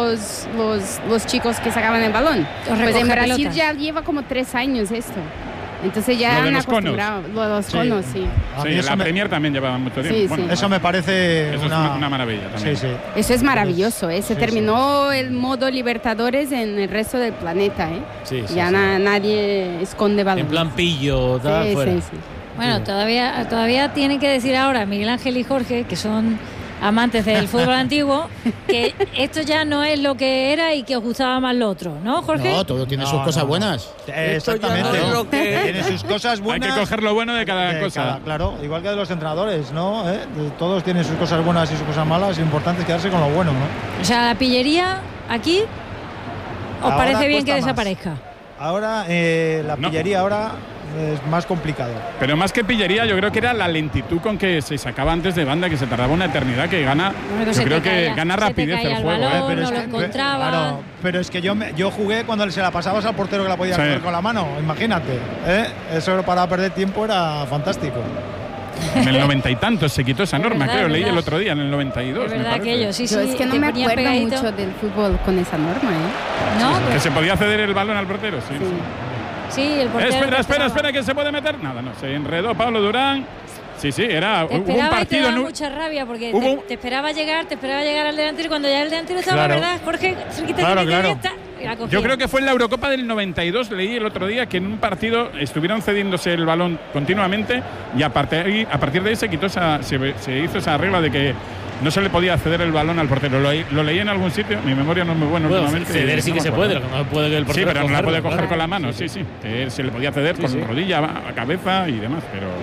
los chicos que sacaban el balón. Pues en Brasil ya lleva como 3 años esto. Entonces ya han acostumbrado. Lo de los conos, sí. Sí, la Premier también llevaba mucho tiempo. Bueno, eso me parece eso es una maravilla también. Sí. Eso es maravilloso, ¿eh? Se terminó el modo Libertadores en el resto del planeta, ¿eh? Ya nadie esconde balones. En plan pillo, tal, fuera. Sí. Bueno, todavía tienen que decir ahora Miguel Ángel y Jorge, que son amantes del fútbol antiguo, que esto ya no es lo que era y que os gustaba más lo otro, ¿no, Jorge? No, todo tiene sus cosas buenas. Exactamente. No es lo que... Tiene sus cosas buenas. Hay que coger lo bueno de cada cosa. Claro, igual que de los entrenadores, ¿no? Todos tienen sus cosas buenas y sus cosas malas. Lo importante es quedarse con lo bueno, ¿no? O sea, la pillería aquí, ¿os ahora parece bien que más. desaparezca? Ahora, la pillería ahora es más complicado. Pero más que pillería, yo creo que era la lentitud con que se sacaba antes de banda, que se tardaba una eternidad, que gana. Yo creo que gana rapidez el juego. Balón, no lo encontraba. Claro, pero es que yo jugué cuando se la pasabas al portero que la podía coger con la mano, imagínate. Eso para perder tiempo era fantástico. En el 90 y tantos se quitó esa norma, creo, leí el otro día, en el 92. Es verdad aquello, sí. Yo es que no me acuerdo mucho del fútbol con esa norma, ¿eh? No, que se podía ceder el balón al portero, sí. Sí, el portero. Espera, que se puede meter. Nada, no, se enredó Pablo Durán. Sí, era te hubo un partido. Y te daba mucha rabia porque te esperaba llegar al delantero y cuando ya el delantero estaba, ¿verdad, Jorge? Claro. Yo creo que fue en la Eurocopa del 92, leí el otro día que en un partido estuvieron cediéndose el balón continuamente y a partir de ahí se quitó se hizo esa regla de que no se le podía ceder el balón al portero. Lo leí en algún sitio, mi memoria no es muy buena últimamente. Ceder sí que se puede, lo que no puede que el portero. Sí, pero no la puede coger con la mano, sí. Se le podía ceder con rodilla, a cabeza y demás,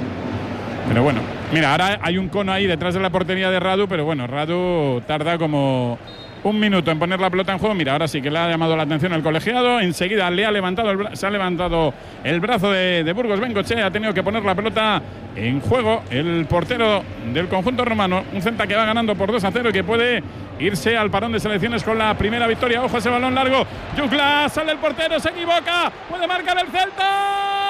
pero bueno. Mira, ahora hay un cono ahí detrás de la portería de Radu, pero bueno, Radu tarda como 1 minuto en poner la pelota en juego. Mira, ahora sí que le ha llamado la atención el colegiado. Enseguida se ha levantado el brazo de Burgos Bengoechea. Ha tenido que poner la pelota en juego el portero del conjunto romano. Un Celta que va ganando por 2-0 y que puede irse al parón de selecciones con la primera victoria. Ojo ese balón largo. Jugla, sale el portero, se equivoca. Puede marcar el Celta.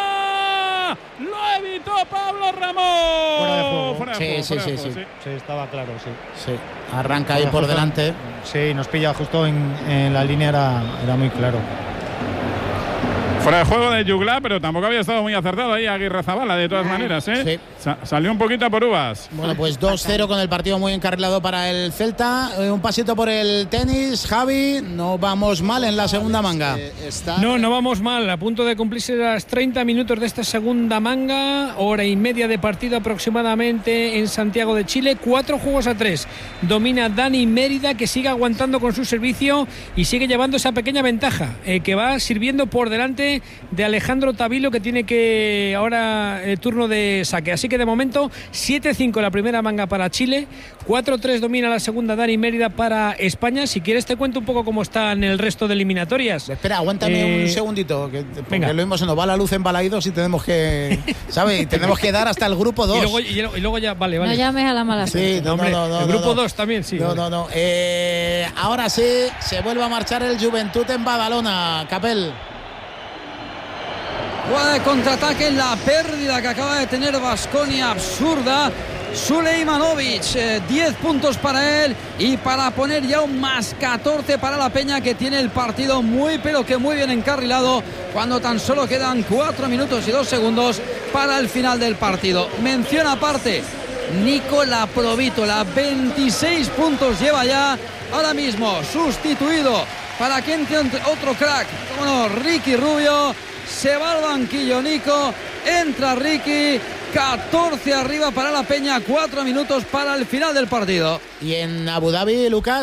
Lo evitó Pablo Ramón. Fuera de juego. Sí, estaba claro, sí. Arranca ahí por delante. Sí, nos pilla justo en la línea, era muy claro. Fuera de juego de Jugla, pero tampoco había estado muy acertado ahí Aguirre Zabala, de todas maneras, ¿eh? Sí. Salió un poquito por uvas. Bueno, pues 2-0 con el partido muy encarrilado para el Celta. Un pasito por el tenis, Javi. No vamos mal en la segunda manga. No vamos mal. A punto de cumplirse las 30 minutos de esta segunda manga. Hora y media de partido aproximadamente en Santiago de Chile. 4-3. Domina Dani Mérida, que sigue aguantando con su servicio y sigue llevando esa pequeña ventaja que va sirviendo por delante de Alejandro Tavilo, que tiene que ahora el turno de saque. Así que de momento 7-5 la primera manga para Chile, 4-3 domina la segunda Dani Mérida para España. Si quieres te cuento un poco cómo están el resto de eliminatorias. Espera, aguántame un segundito, porque lo mismo se nos va la luz en Balaidos y tenemos que, ¿sabes? Tenemos que dar hasta el grupo 2. Y luego ya, vale. No llames a la mala suerte. Sí, no, el grupo 2 también, sí. No. Ahora sí, se vuelve a marchar el Juventud en Badalona, Capel. Jugada de contraataque, la pérdida que acaba de tener Baskonia absurda. Sulejmanovic, 10 puntos para él y para poner ya un más 14 para la Peña, que tiene el partido muy bien encarrilado cuando tan solo quedan 4 minutos y 2 segundos para el final del partido. Mención aparte, Nicola Provítola, 26 puntos lleva ya, ahora mismo sustituido para que entre otro crack, como no, Ricky Rubio. Se va al banquillo Nico, entra Ricky, 14 arriba para la Peña, 4 minutos para el final del partido. Y en Abu Dhabi, Lucas.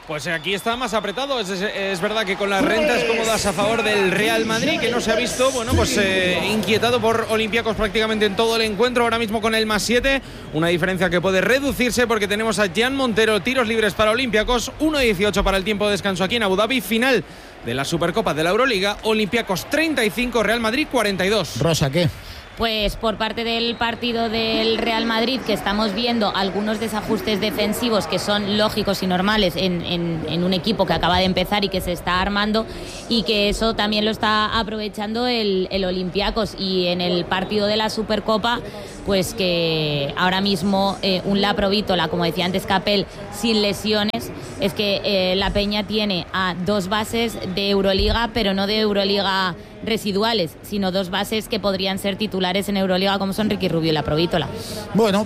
Pues aquí está más apretado. Es verdad que con las rentas cómodas a favor del Real Madrid, que no se ha visto, bueno, pues inquietado por Olympiacos prácticamente en todo el encuentro. Ahora mismo con el +7, una diferencia que puede reducirse porque tenemos a Jan Montero, tiros libres para Olympiacos, 1:18 para el tiempo de descanso aquí en Abu Dhabi. Final de la Supercopa de la Euroliga, Olympiacos 35, Real Madrid 42. Rosa, ¿qué? Pues por parte del partido del Real Madrid, que estamos viendo algunos desajustes defensivos que son lógicos y normales en un equipo que acaba de empezar y que se está armando, y que eso también lo está aprovechando el Olympiacos. Y en el partido de la Supercopa, pues que ahora mismo un Laprovítola, como decía antes Capel, sin lesiones, es que la Peña tiene a 2 bases de Euroliga, pero no de Euroliga residuales, sino 2 bases que podrían ser titulares en Euroliga, como son Ricky Rubio y Laprovítola. Bueno,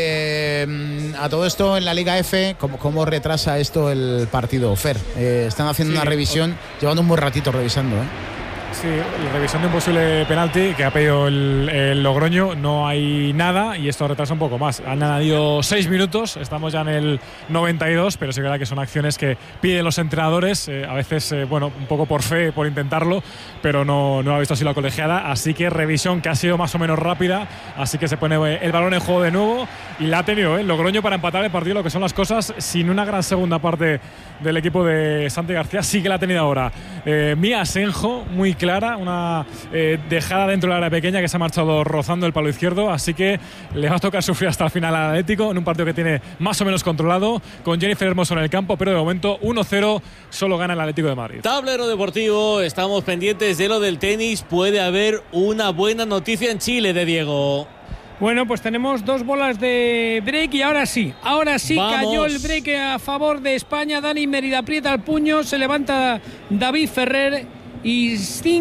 a todo esto en la Liga F, ¿cómo retrasa esto el partido, Fer? Están haciendo una revisión, llevando un buen ratito revisando, Sí, la revisión de un posible penalti que ha pedido el Logroño. No hay nada y esto retrasa un poco más. Han añadido 6 minutos, estamos ya en el 92, pero sí que es verdad que son acciones que piden los entrenadores, a veces, bueno, un poco por fe, por intentarlo, pero no ha visto así la colegiada. Así que revisión que ha sido más o menos rápida, así que se pone el balón en juego de nuevo y la ha tenido el Logroño para empatar el partido, lo que son las cosas, sin una gran segunda parte del equipo de Santi García. Sí que la ha tenido ahora Mía Asenjo, muy clara, una dejada dentro del área pequeña que se ha marchado rozando el palo izquierdo, así que le va a tocar sufrir hasta el final al Atlético en un partido que tiene más o menos controlado, con Jennifer Hermoso en el campo, pero de momento 1-0 solo gana el Atlético de Madrid. Tablero deportivo, estamos pendientes de lo del tenis. Puede haber una buena noticia en Chile, de Diego. Bueno, pues tenemos 2 bolas de break y ahora sí ¡vamos! Cayó el break a favor de España. Dani Mérida aprieta el puño, se levanta David Ferrer y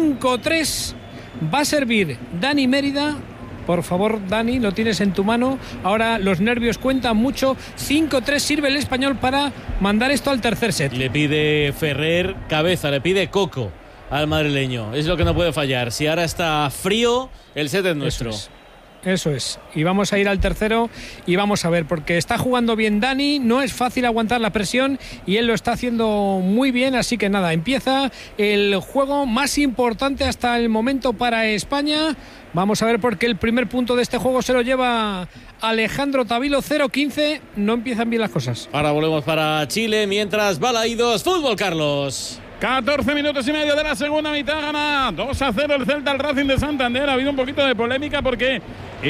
5-3 va a servir Dani Mérida. Por favor, Dani, lo tienes en tu mano. Ahora los nervios cuentan mucho. 5-3 sirve el español para mandar esto al tercer set. Le pide Ferrer cabeza, le pide coco al madrileño. Es lo que no puede fallar. Si ahora está frío, el set es nuestro. Eso es. Y vamos a ir al tercero y vamos a ver, porque está jugando bien Dani, no es fácil aguantar la presión y él lo está haciendo muy bien, así que nada, empieza el juego más importante hasta el momento para España. Vamos a ver, porque el primer punto de este juego se lo lleva Alejandro Tavilo, 0-15, no empiezan bien las cosas. Ahora volvemos para Chile, mientras Balaídos Fútbol, Carlos. 14 minutos y medio de la segunda mitad, gana 2-0 el Celta al Racing de Santander. Ha habido un poquito de polémica porque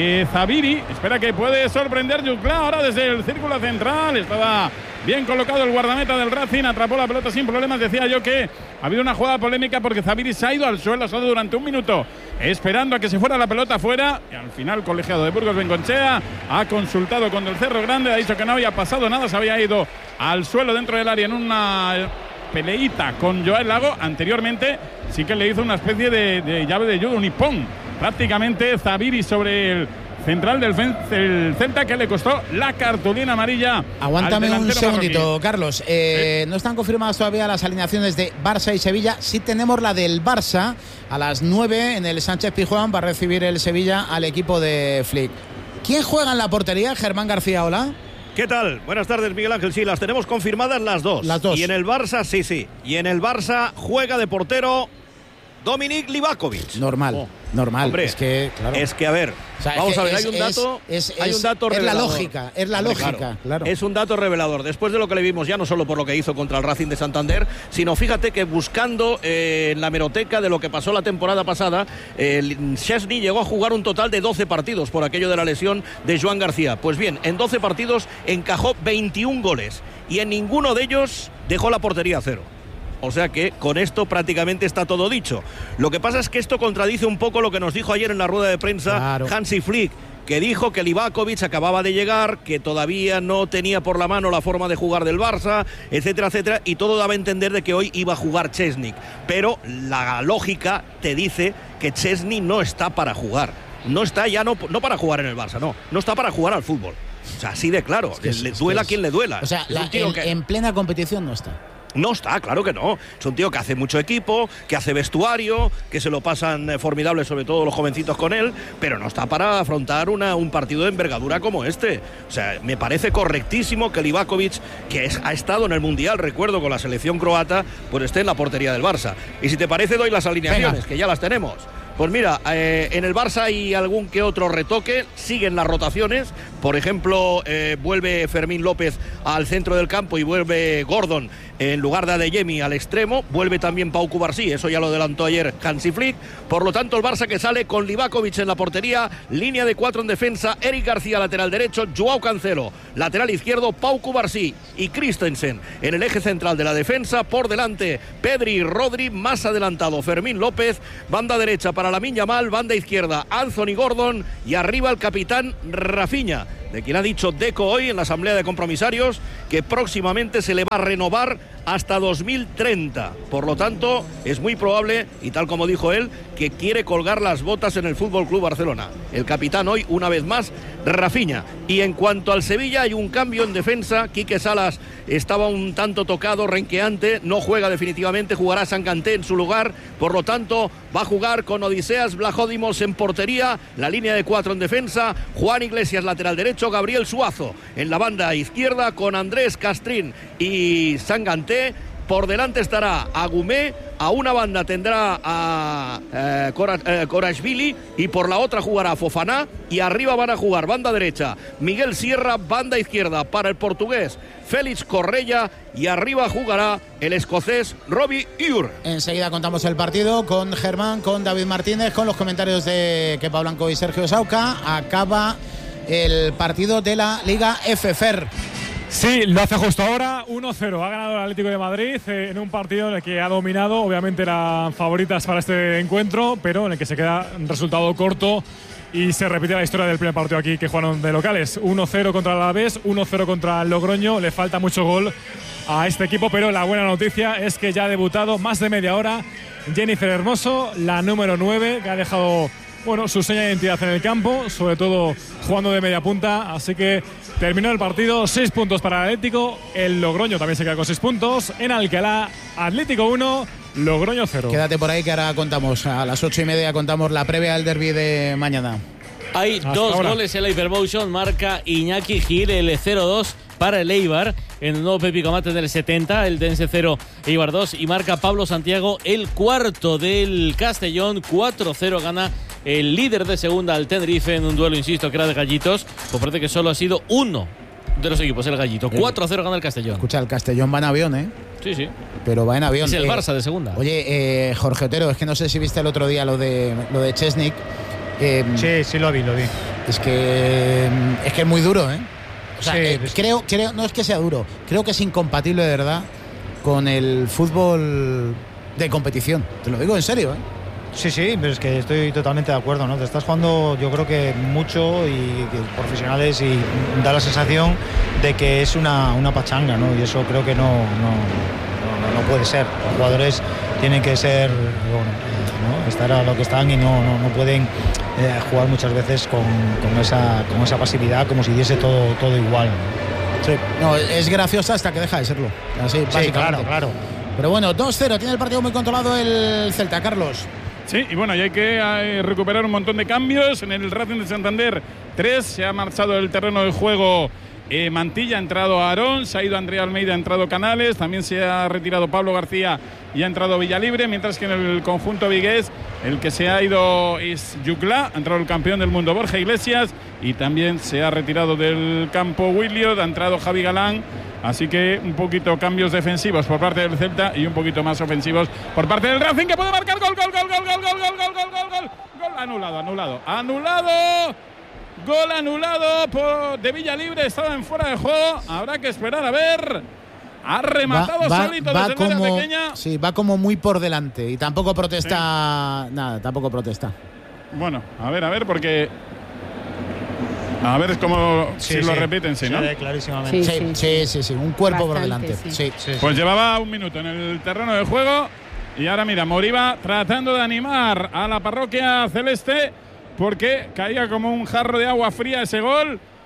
Zaviri espera que puede sorprender Juclá ahora desde el círculo central. Estaba bien colocado el guardameta del Racing, atrapó la pelota sin problemas. Decía yo que ha habido una jugada polémica porque Zaviri se ha ido al suelo solo durante un minuto esperando a que se fuera la pelota fuera, y al final colegiado de Burgos Bengochea ha consultado con el Cerro Grande, ha dicho que no había pasado nada, se había ido al suelo dentro del área en una peleita con Joel Lago. Anteriormente sí que le hizo una especie de llave de judo, un hipón prácticamente Zaviri sobre el central del Celta, que le costó la cartulina amarilla. Aguántame un segundito, Carlos. No están confirmadas todavía las alineaciones de Barça y Sevilla. Sí tenemos la del Barça a las 9 en el Sánchez Pizjuán. Va a recibir el Sevilla al equipo de Flick. ¿Quién juega en la portería? Germán García, hola. ¿Qué tal? Buenas tardes, Miguel Ángel. Sí, las tenemos confirmadas las dos. Y en el Barça, sí. Y en el Barça juega de portero Dominik Livakovic. Normal. Hombre, es que, claro. A ver, o sea, vamos a ver, hay un dato revelador. Es la lógica, claro. Es un dato revelador. Después de lo que le vimos, ya no solo por lo que hizo contra el Racing de Santander, sino fíjate que buscando en la hemeroteca de lo que pasó la temporada pasada, Szczesny llegó a jugar un total de 12 partidos por aquello de la lesión de Joan García. Pues bien, en 12 partidos encajó 21 goles y en ninguno de ellos dejó la portería a cero. O sea que con esto prácticamente está todo dicho. Lo que pasa es que esto contradice un poco lo que nos dijo ayer en la rueda de prensa Hansi Flick, que dijo que Livakovic acababa de llegar, que todavía no tenía por la mano la forma de jugar del Barça, etcétera, etcétera, y todo daba a entender de que hoy iba a jugar Szczesny. Pero la lógica te dice que Szczesny no está para jugar. No está ya no para jugar en el Barça, no está para jugar al fútbol. O sea, así de claro, le duela quien le duela. O sea, en plena competición no está. No está, claro que no. Es un tío que hace mucho equipo, que hace vestuario, que se lo pasan formidable, sobre todo los jovencitos con él, pero no está para afrontar un partido de envergadura como este. O sea, me parece correctísimo que Livakovic, que ha estado en el Mundial, recuerdo, con la selección croata, pues esté en la portería del Barça. Y si te parece, doy las alineaciones, que ya las tenemos. Pues mira, en el Barça hay algún que otro retoque, siguen las rotaciones, por ejemplo, vuelve Fermín López al centro del campo y vuelve Gordon en lugar de Adeyemi al extremo, vuelve también Pau Cubarsí, eso ya lo adelantó ayer Hansi Flick, por lo tanto el Barça que sale con Livakovic en la portería, línea de 4 en defensa, Eric García lateral derecho, Joao Cancelo lateral izquierdo, Pau Cubarsí y Christensen en el eje central de la defensa, por delante Pedri y Rodri, más adelantado Fermín López, banda derecha para Lamine Yamal, banda izquierda Anthony Gordon y arriba el capitán Rafinha, de quien ha dicho Deco hoy en la asamblea de compromisarios que próximamente se le va a renovar hasta 2030. Por lo tanto, es muy probable, y tal como dijo él, que quiere colgar las botas en el Fútbol Club Barcelona. El capitán hoy, una vez más, Rafinha. Y en cuanto al Sevilla, hay un cambio en defensa. Quique Salas estaba un tanto tocado, renqueante, no juega definitivamente, jugará Sanganté en su lugar. Por lo tanto, va a jugar con Odiseas Vlachodimos en portería, la línea de 4 en defensa, Juan Iglesias lateral derecho, Gabriel Suazo en la banda izquierda con Andrés Castrín y Sanganté. Por delante estará Agumé, a una banda tendrá a Korashvili y por la otra jugará Fofana, y arriba van a jugar banda derecha Miguel Sierra, banda izquierda para el portugués Félix Correia y arriba jugará el escocés Robbie Ure. Enseguida contamos el partido con Germán, con David Martínez, con los comentarios de Kepa Blanco y Sergio Sauca. Acaba el partido de la Liga FFR. Sí, lo hace justo ahora, 1-0. Ha ganado el Atlético de Madrid en un partido en el que ha dominado. Obviamente eran favoritas para este encuentro, pero en el que se queda un resultado corto y se repite la historia del primer partido aquí que jugaron de locales. 1-0 contra el Alavés, 1-0 contra el Logroño. Le falta mucho gol a este equipo, pero la buena noticia es que ya ha debutado más de media hora Jennifer Hermoso, la número 9, que ha dejado su seña de identidad en el campo, sobre todo jugando de media punta. Así que terminó el partido, 6 puntos para el Atlético. El Logroño también se queda con 6 puntos. En Alcalá, Atlético 1, Logroño 0. Quédate por ahí que ahora contamos, a las 8:30 contamos la previa del derbi de mañana. Hay Hasta 2 ahora. goles en la Hypermotion, marca Iñaki Gil, el 0-2 para el Eibar, en el nuevo Pepi Comates del 70, el Dense 0, Eibar 2, y marca Pablo Santiago, el cuarto del Castellón, 4-0 gana el líder de segunda al Tenerife en un duelo, insisto, que era de gallitos. Pues parece que solo ha sido uno de los equipos, el gallito. 4-0 gana el Castellón. Escucha, el Castellón va en avión, ¿eh? Sí, sí. Pero va en avión. Es el Barça de segunda. Oye, Jorge Otero, es que no sé si viste el otro día lo de Chesnik. Sí, lo vi. Es que es muy duro, ¿eh? O sea, Sí, creo, no es que sea duro, creo que es incompatible de verdad con el fútbol de competición. Te lo digo en serio, ¿eh? Sí, pero es que estoy totalmente de acuerdo, ¿no? Te estás jugando, yo creo que mucho y profesionales, y da la sensación de que es una pachanga, ¿no? Y eso creo que no puede ser. Los jugadores tienen que ser, ¿no? Estar a lo que están y no pueden jugar muchas veces con esa pasividad, como si diese todo igual, ¿no? Sí. No, es graciosa hasta que deja de serlo. Así, sí, claro. Pero bueno, 2-0, tiene el partido muy controlado el Celta, Carlos. Sí, y bueno, y hay que recuperar un montón de cambios. En el Racing de Santander 3, se ha marchado del terreno de juego Mantilla, ha entrado Aarón, se ha ido Andrea Almeida, ha entrado Canales, también se ha retirado Pablo García y ha entrado Villalibre, mientras que en el conjunto vigués el que se ha ido es Yuclá, ha entrado el campeón del mundo Borja Iglesias, y también se ha retirado del campo Williot, ha entrado Javi Galán. Así que un poquito cambios defensivos por parte del Celta y un poquito más ofensivos por parte del Racing, que puede marcar gol. Gol anulado de Villalibre, estaba en fuera de juego. Habrá que esperar a ver. Ha rematado solito desde el área pequeña. Sí, va como muy por delante y tampoco protesta nada, tampoco protesta. Bueno, a ver, porque a ver, es como si lo repiten, ¿sí, no? Clarísimamente. Sí, un cuerpo bastante, por delante. Sí. Pues llevaba un minuto en el terreno de juego y ahora mira, Moriba tratando de animar a la parroquia celeste porque caía como un jarro de agua fría ese gol.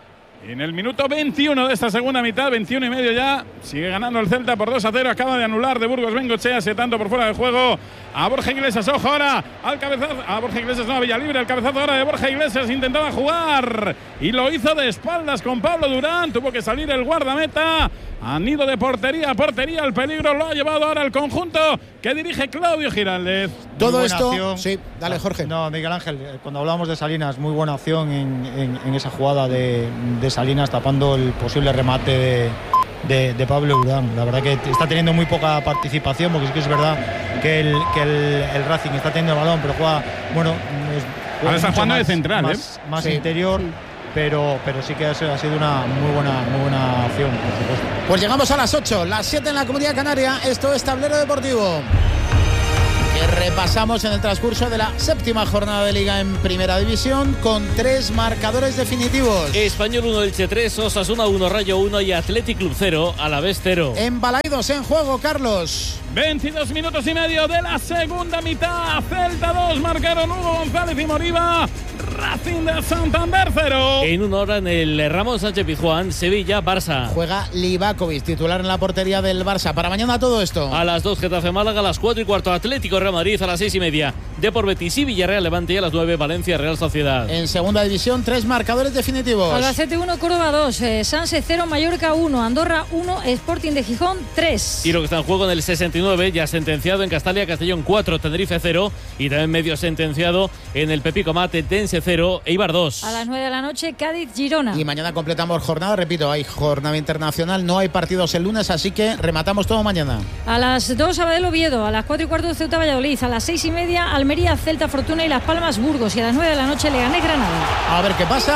En el minuto 21 de esta segunda mitad, 21 y medio ya, sigue ganando el Celta por 2-0. Acaba de anular de Burgos Bengochea, ese tanto por fuera de juego a Borja Iglesias. Ojo ahora al cabezazo, a Borja Iglesias, no, a Villalibre. El cabezazo ahora de Borja Iglesias, intentaba jugar y lo hizo de espaldas con Pablo Durán. Tuvo que salir el guardameta. A nido de portería, el peligro lo ha llevado ahora el conjunto que dirige Claudio Giraldez. Todo esto, sí, dale Jorge. No, Miguel Ángel, cuando hablábamos de Salinas, muy buena acción en esa jugada de Salinas tapando el posible remate de Pablo Durán. La verdad que está teniendo muy poca participación, porque sí que es verdad que el Racing está teniendo el balón, pero juega, bueno, ahora está jugando de central, más interior. Sí. Pero sí que ha sido una muy buena acción, por supuesto. Pues llegamos a las 8, las 7 en la Comunidad Canaria. Esto es Tablero Deportivo, que repasamos en el transcurso de la 7ª jornada de Liga en Primera División con 3 marcadores definitivos. Español 1, Elche 3, Osasuna 1, Rayo 1 y Athletic Club 0, Alavés 0. En Balaidos en juego, Carlos. 22 minutos y medio de la segunda mitad. Celta 2, marcaron Hugo González y Moriba. Racing de Santander 0. En una hora en el Ramón Sánchez Pizjuán, Sevilla-Barça. Juega Livakovic, titular en la portería del Barça. Para mañana todo esto. A las 2, Getafe-Málaga, a las 4:15, Atlético Real Madrid, a las 6:30, Depor Betis y Villarreal Levante, y a las 9, Valencia Real Sociedad. En segunda división, 3 marcadores definitivos. Albacete 1, Córdoba 2, Sanse 0, Mallorca 1, Andorra 1, Sporting de Gijón 3. Y lo que está en juego en el 69, ya sentenciado en Castalia, Castellón 4, Tenerife 0, y también medio sentenciado en el Pepico Mate, Tense 0, Eibar 2. A las 9 de la noche, Cádiz-Girona. Y mañana completamos jornada, repito, hay jornada internacional, no hay partidos el lunes, así que rematamos todo mañana. A las 2, Sabadell-Oviedo, a las 4:15, Ceuta-Valladolid, a las 6:30, Almería, Celta, Fortuna y Las Palmas, Burgos, y a las 9 de la noche, Leganés-Granada. A ver qué pasa.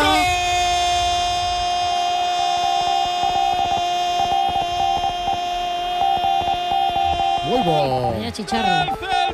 ¡Vuelvo! Vaya chicharro.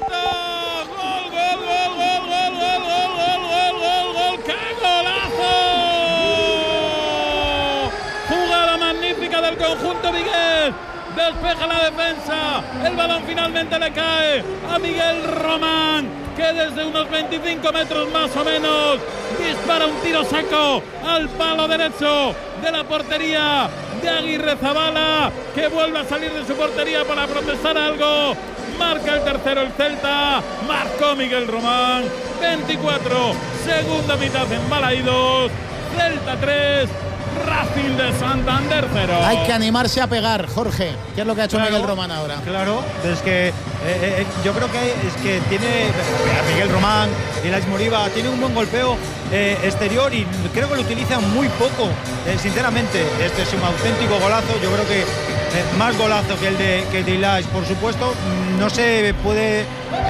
Del conjunto Miguel, despeja la defensa, el balón finalmente le cae a Miguel Román, que desde unos 25 metros más o menos dispara un tiro seco al palo derecho de la portería de Aguirrezabala, que vuelve a salir de su portería para protestar algo. Marca el tercero el Celta, marcó Miguel Román. 24, segunda mitad en Balaidos, Celta 3, Racing de Santander 0. Hay que animarse a pegar, Jorge. ¿Qué es lo que ha hecho Miguel Román ahora? Claro, es que yo creo que tiene Miguel Román y Lais Moriba, tiene un buen golpeo exterior y creo que lo utilizan muy poco, sinceramente. Este es un auténtico golazo, yo creo que más golazo que el de Ilais, por supuesto. No se puede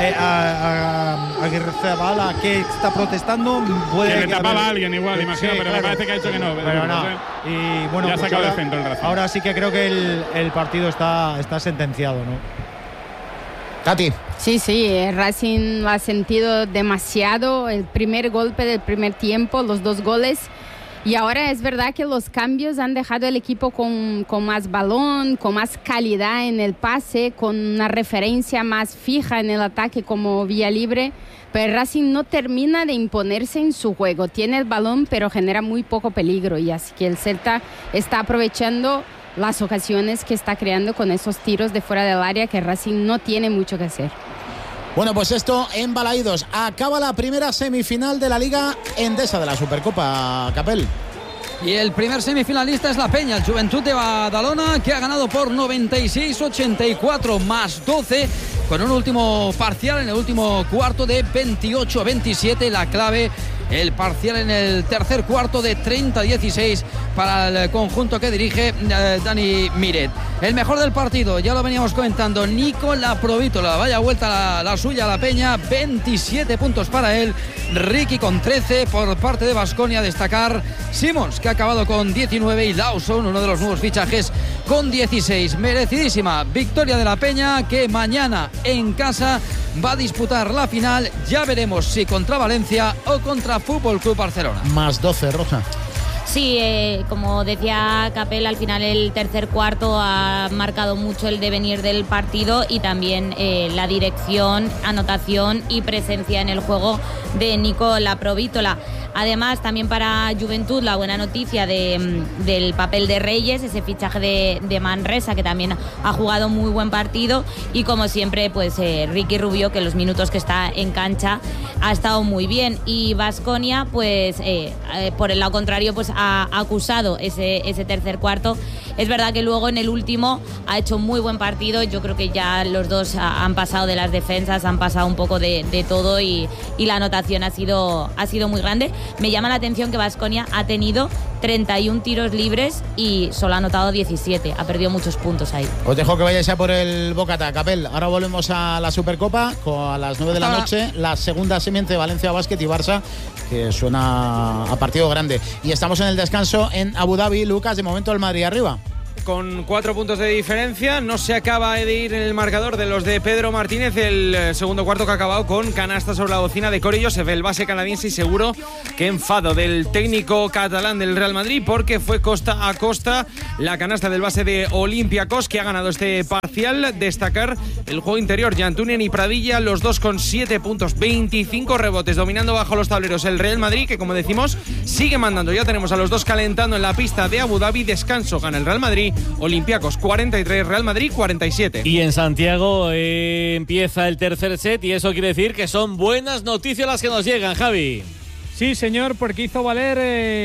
Aguirrezabala, que está protestando, puede que le tapaba a alguien igual, imagino, pero claro, me parece que ha dicho que no. Pero no. Y bueno, ya pues ahora, de centro el Racing. Ahora sí que creo que el partido está sentenciado, ¿no? Tati. Sí, el Racing lo ha sentido demasiado, el primer golpe del primer tiempo, los 2 goles. Y ahora es verdad que los cambios han dejado el equipo con más balón, con más calidad en el pase, con una referencia más fija en el ataque como Villalibre. Pero el Racing no termina de imponerse en su juego. Tiene el balón, pero genera muy poco peligro. Y así que el Celta está aprovechando las ocasiones que está creando con esos tiros de fuera del área, que el Racing no tiene mucho que hacer. Bueno, pues esto en Balaidos. Acaba la primera semifinal de la Liga Endesa de la Supercopa, Capel. Y el primer semifinalista es la Peña, el Juventud de Badalona, que ha ganado por 96-84 más 12, con un último parcial en el último cuarto de 28-27. La clave, el parcial en el tercer cuarto de 30-16 para el conjunto que dirige Dani Miret. El mejor del partido, ya lo veníamos comentando, Nico Laprovítola. Vaya vuelta la suya a la Peña, 27 puntos para él. Ricky con 13 por parte de Baskonia. Destacar Simons, que ha acabado con 19, y Lawson, uno de los nuevos fichajes, con 16. Merecidísima victoria de la Peña, que mañana en casa va a disputar la final. Ya veremos si contra Valencia o contra Fútbol Club Barcelona. Más 12, Rosa. Sí, como decía Capel, al final el tercer cuarto ha marcado mucho el devenir del partido y también la dirección, anotación y presencia en el juego de Nico Laprovítola. Además, también para Juventud, la buena noticia del papel de Reyes, ese fichaje de Manresa, que también ha jugado muy buen partido, y como siempre, pues Ricky Rubio, que los minutos que está en cancha ha estado muy bien. Y Baskonia, pues por el lado contrario, pues ha acusado ese tercer cuarto. Es verdad que luego en el último ha hecho muy buen partido. Yo creo que ya los dos han pasado de las defensas, han pasado un poco de todo y la anotación ha sido muy grande. Me llama la atención que Baskonia ha tenido 31 tiros libres y solo ha anotado 17. Ha perdido muchos puntos ahí. Os dejo que vayáis a por el Bocata, Capel. Ahora volvemos a la Supercopa a las 9 de la noche. La segunda semiente de Valencia Basket y Barça, que suena a partido grande. Y estamos en el descanso en Abu Dhabi. Lucas, de momento el Madrid arriba. Con 4 puntos de diferencia, no se acaba de ir en el marcador de los de Pedro Martínez. El segundo cuarto que ha acabado con canasta sobre la bocina de Corey Joseph, el base canadiense, y seguro que enfado del técnico catalán del Real Madrid, porque fue costa a costa la canasta del base de Olympiacos, que ha ganado este parcial. Destacar el juego interior, Jantunen y Pradilla, los dos con 7 puntos, 25 rebotes, dominando bajo los tableros el Real Madrid, que como decimos sigue mandando. Ya tenemos a los dos calentando en la pista de Abu Dhabi. Descanso, gana el Real Madrid. Olympiacos 43, Real Madrid 47. Y en Santiago empieza el tercer set, y eso quiere decir que son buenas noticias las que nos llegan, Javi. Sí, señor, porque hizo valer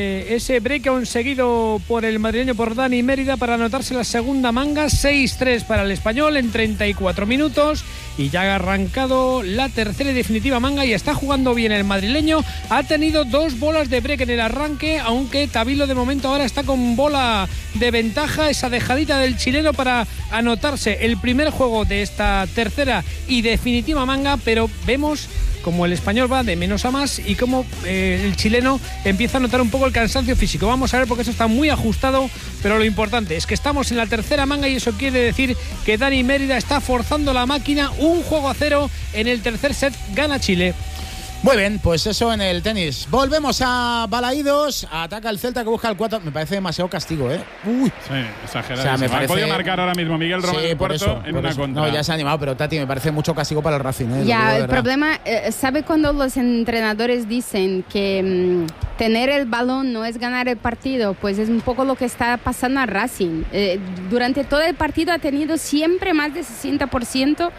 ese break conseguido por el madrileño, por Dani Mérida, para anotarse la segunda manga. 6-3 para el español en 34 minutos. Y ya ha arrancado la tercera y definitiva manga y está jugando bien el madrileño. Ha tenido 2 bolas de break en el arranque, aunque Tabilo de momento ahora está con bola de ventaja. Esa dejadita del chileno para anotarse el primer juego de esta tercera y definitiva manga, pero vemos como el español va de menos a más y como el chileno empieza a notar un poco el cansancio físico. Vamos a ver, porque eso está muy ajustado, pero lo importante es que estamos en la tercera manga y eso quiere decir que Dani Mérida está forzando la máquina. 1-0 en el tercer set, gana Chile. Muy bien, pues eso en el tenis. Volvemos a Balaídos. Ataca el Celta, que busca el 4. Me parece demasiado castigo, ¿eh? Uy. Sí, exagerado. O sea, me parece... Ha podido marcar ahora mismo Miguel Román en Puerto en una contra. No, ya se ha animado, pero Tati, me parece mucho castigo para el Racing, ¿eh? Ya, el problema, ¿sabe cuando los entrenadores dicen que tener el balón no es ganar el partido? Pues es un poco lo que está pasando a Racing. Durante todo el partido ha tenido siempre más de 60%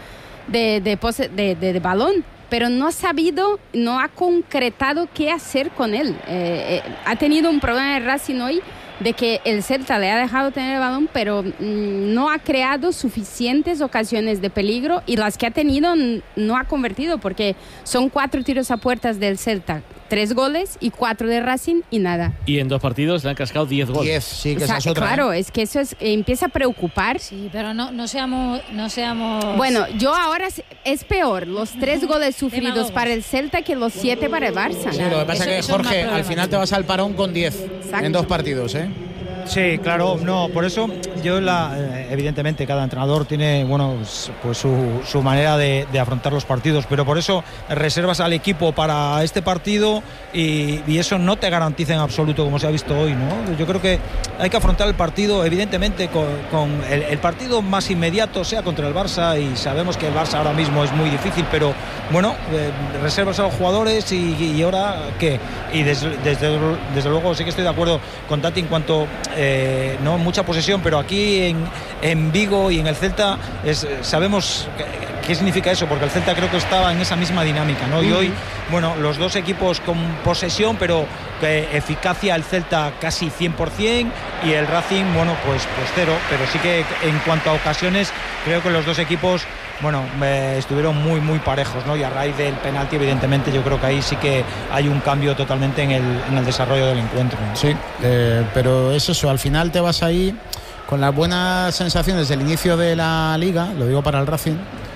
de balón, pero no ha sabido, no ha concretado qué hacer con él. Ha tenido un problema de Racing hoy, de que el Celta le ha dejado tener el balón, pero no ha creado suficientes ocasiones de peligro, y las que ha tenido no ha convertido, porque son 4 tiros a puertas del Celta, 3 goles, y 4 de Racing y nada. Y en 2 partidos le han cascado 10 goles. 10, sí, que esa es otra. Claro, es que eso empieza a preocupar. Sí, pero no seamos... Bueno, yo ahora es peor los 3 goles sufridos para el Celta que los 7 para el Barça. Sí, lo que pasa es que, Jorge, al final te vas al parón con 10 en 2 partidos, ¿eh? Sí, claro, no, por eso yo evidentemente cada entrenador tiene, bueno, pues su manera de afrontar los partidos, pero por eso reservas al equipo para este partido y eso no te garantiza en absoluto, como se ha visto hoy, ¿no? Yo creo que hay que afrontar el partido evidentemente con el partido más inmediato, sea contra el Barça, y sabemos que el Barça ahora mismo es muy difícil, pero bueno, reservas a los jugadores y ahora ¿qué? Y desde luego sí que estoy de acuerdo con Tati en cuanto no mucha posesión, pero aquí en Vigo y en el Celta sabemos qué significa eso, porque el Celta creo que estaba en esa misma dinámica, ¿no? Y hoy, bueno, los dos equipos con posesión, pero eficacia el Celta casi 100% y el Racing, bueno, pues 0, pero sí que en cuanto a ocasiones creo que los dos equipos, bueno, estuvieron muy parejos, ¿no? Y a raíz del penalti, evidentemente, yo creo que ahí sí que hay un cambio totalmente en el desarrollo del encuentro, ¿no? Sí, pero es eso, al final te vas ahí con las buenas sensaciones del inicio de la Liga, lo digo para el Racing.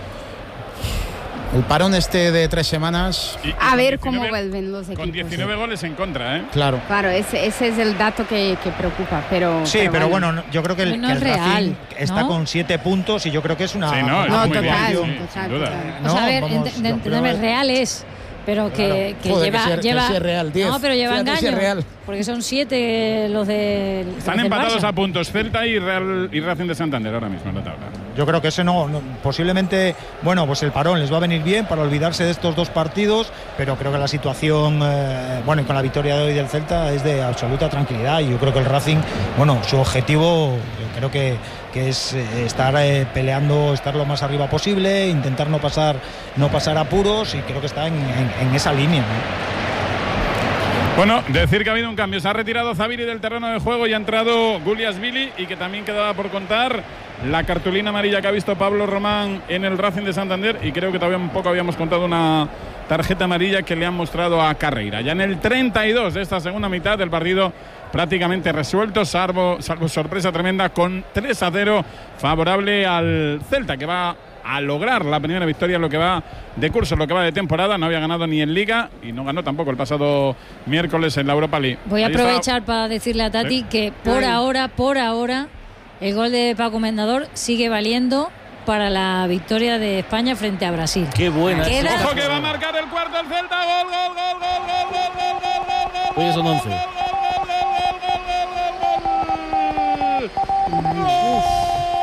El parón de 3 semanas. A ver cómo vuelven los equipos. Con 19 goles en contra, ¿eh? Claro. Claro, ese es el dato que preocupa, pero... Sí, pero bueno, yo creo que el es real, Racing está ¿no? con 7 puntos y yo creo que es una... Sí, no, No, muy total, bien, total. O sea, a ver, vamos, entenderme, real es pero que Joder, lleva que es real, 10. No, pero lleva Fíjate si es engaño, real. porque son 7 los de Están empatados a puntos Celta y Racing de Santander ahora mismo en la tabla. Yo creo que ese no, posiblemente, bueno, pues el parón les va a venir bien para olvidarse de estos dos partidos, pero creo que la situación, bueno, y con la victoria de hoy del Celta es de absoluta tranquilidad, y yo creo que el Racing, bueno, su objetivo, yo creo que es estar peleando, estar lo más arriba posible, intentar no pasar apuros, y creo que está en esa línea, ¿no? Bueno, decir que ha habido un cambio. Se ha retirado Zaviri del terreno de juego y ha entrado Guliasvili, y que también quedaba por contar la cartulina amarilla que ha visto Pablo Román en el Racing de Santander, y creo que todavía un poco habíamos contado una tarjeta amarilla que le han mostrado a Carreira. Ya en el 32 de esta segunda mitad del partido prácticamente resuelto, salvo sorpresa tremenda, con 3-0 favorable al Celta, que va a lograr la primera victoria en lo que va de curso, en lo que va de temporada. No había ganado ni en Liga y no ganó tampoco el pasado miércoles en la Europa League. Voy a aprovechar para decirle a Tati que por ahora el gol de Paco Mendador sigue valiendo para la victoria de España frente a Brasil. Qué buena. Ojo que va a marcar el cuarto el Celta. Gol. Hoy son 11.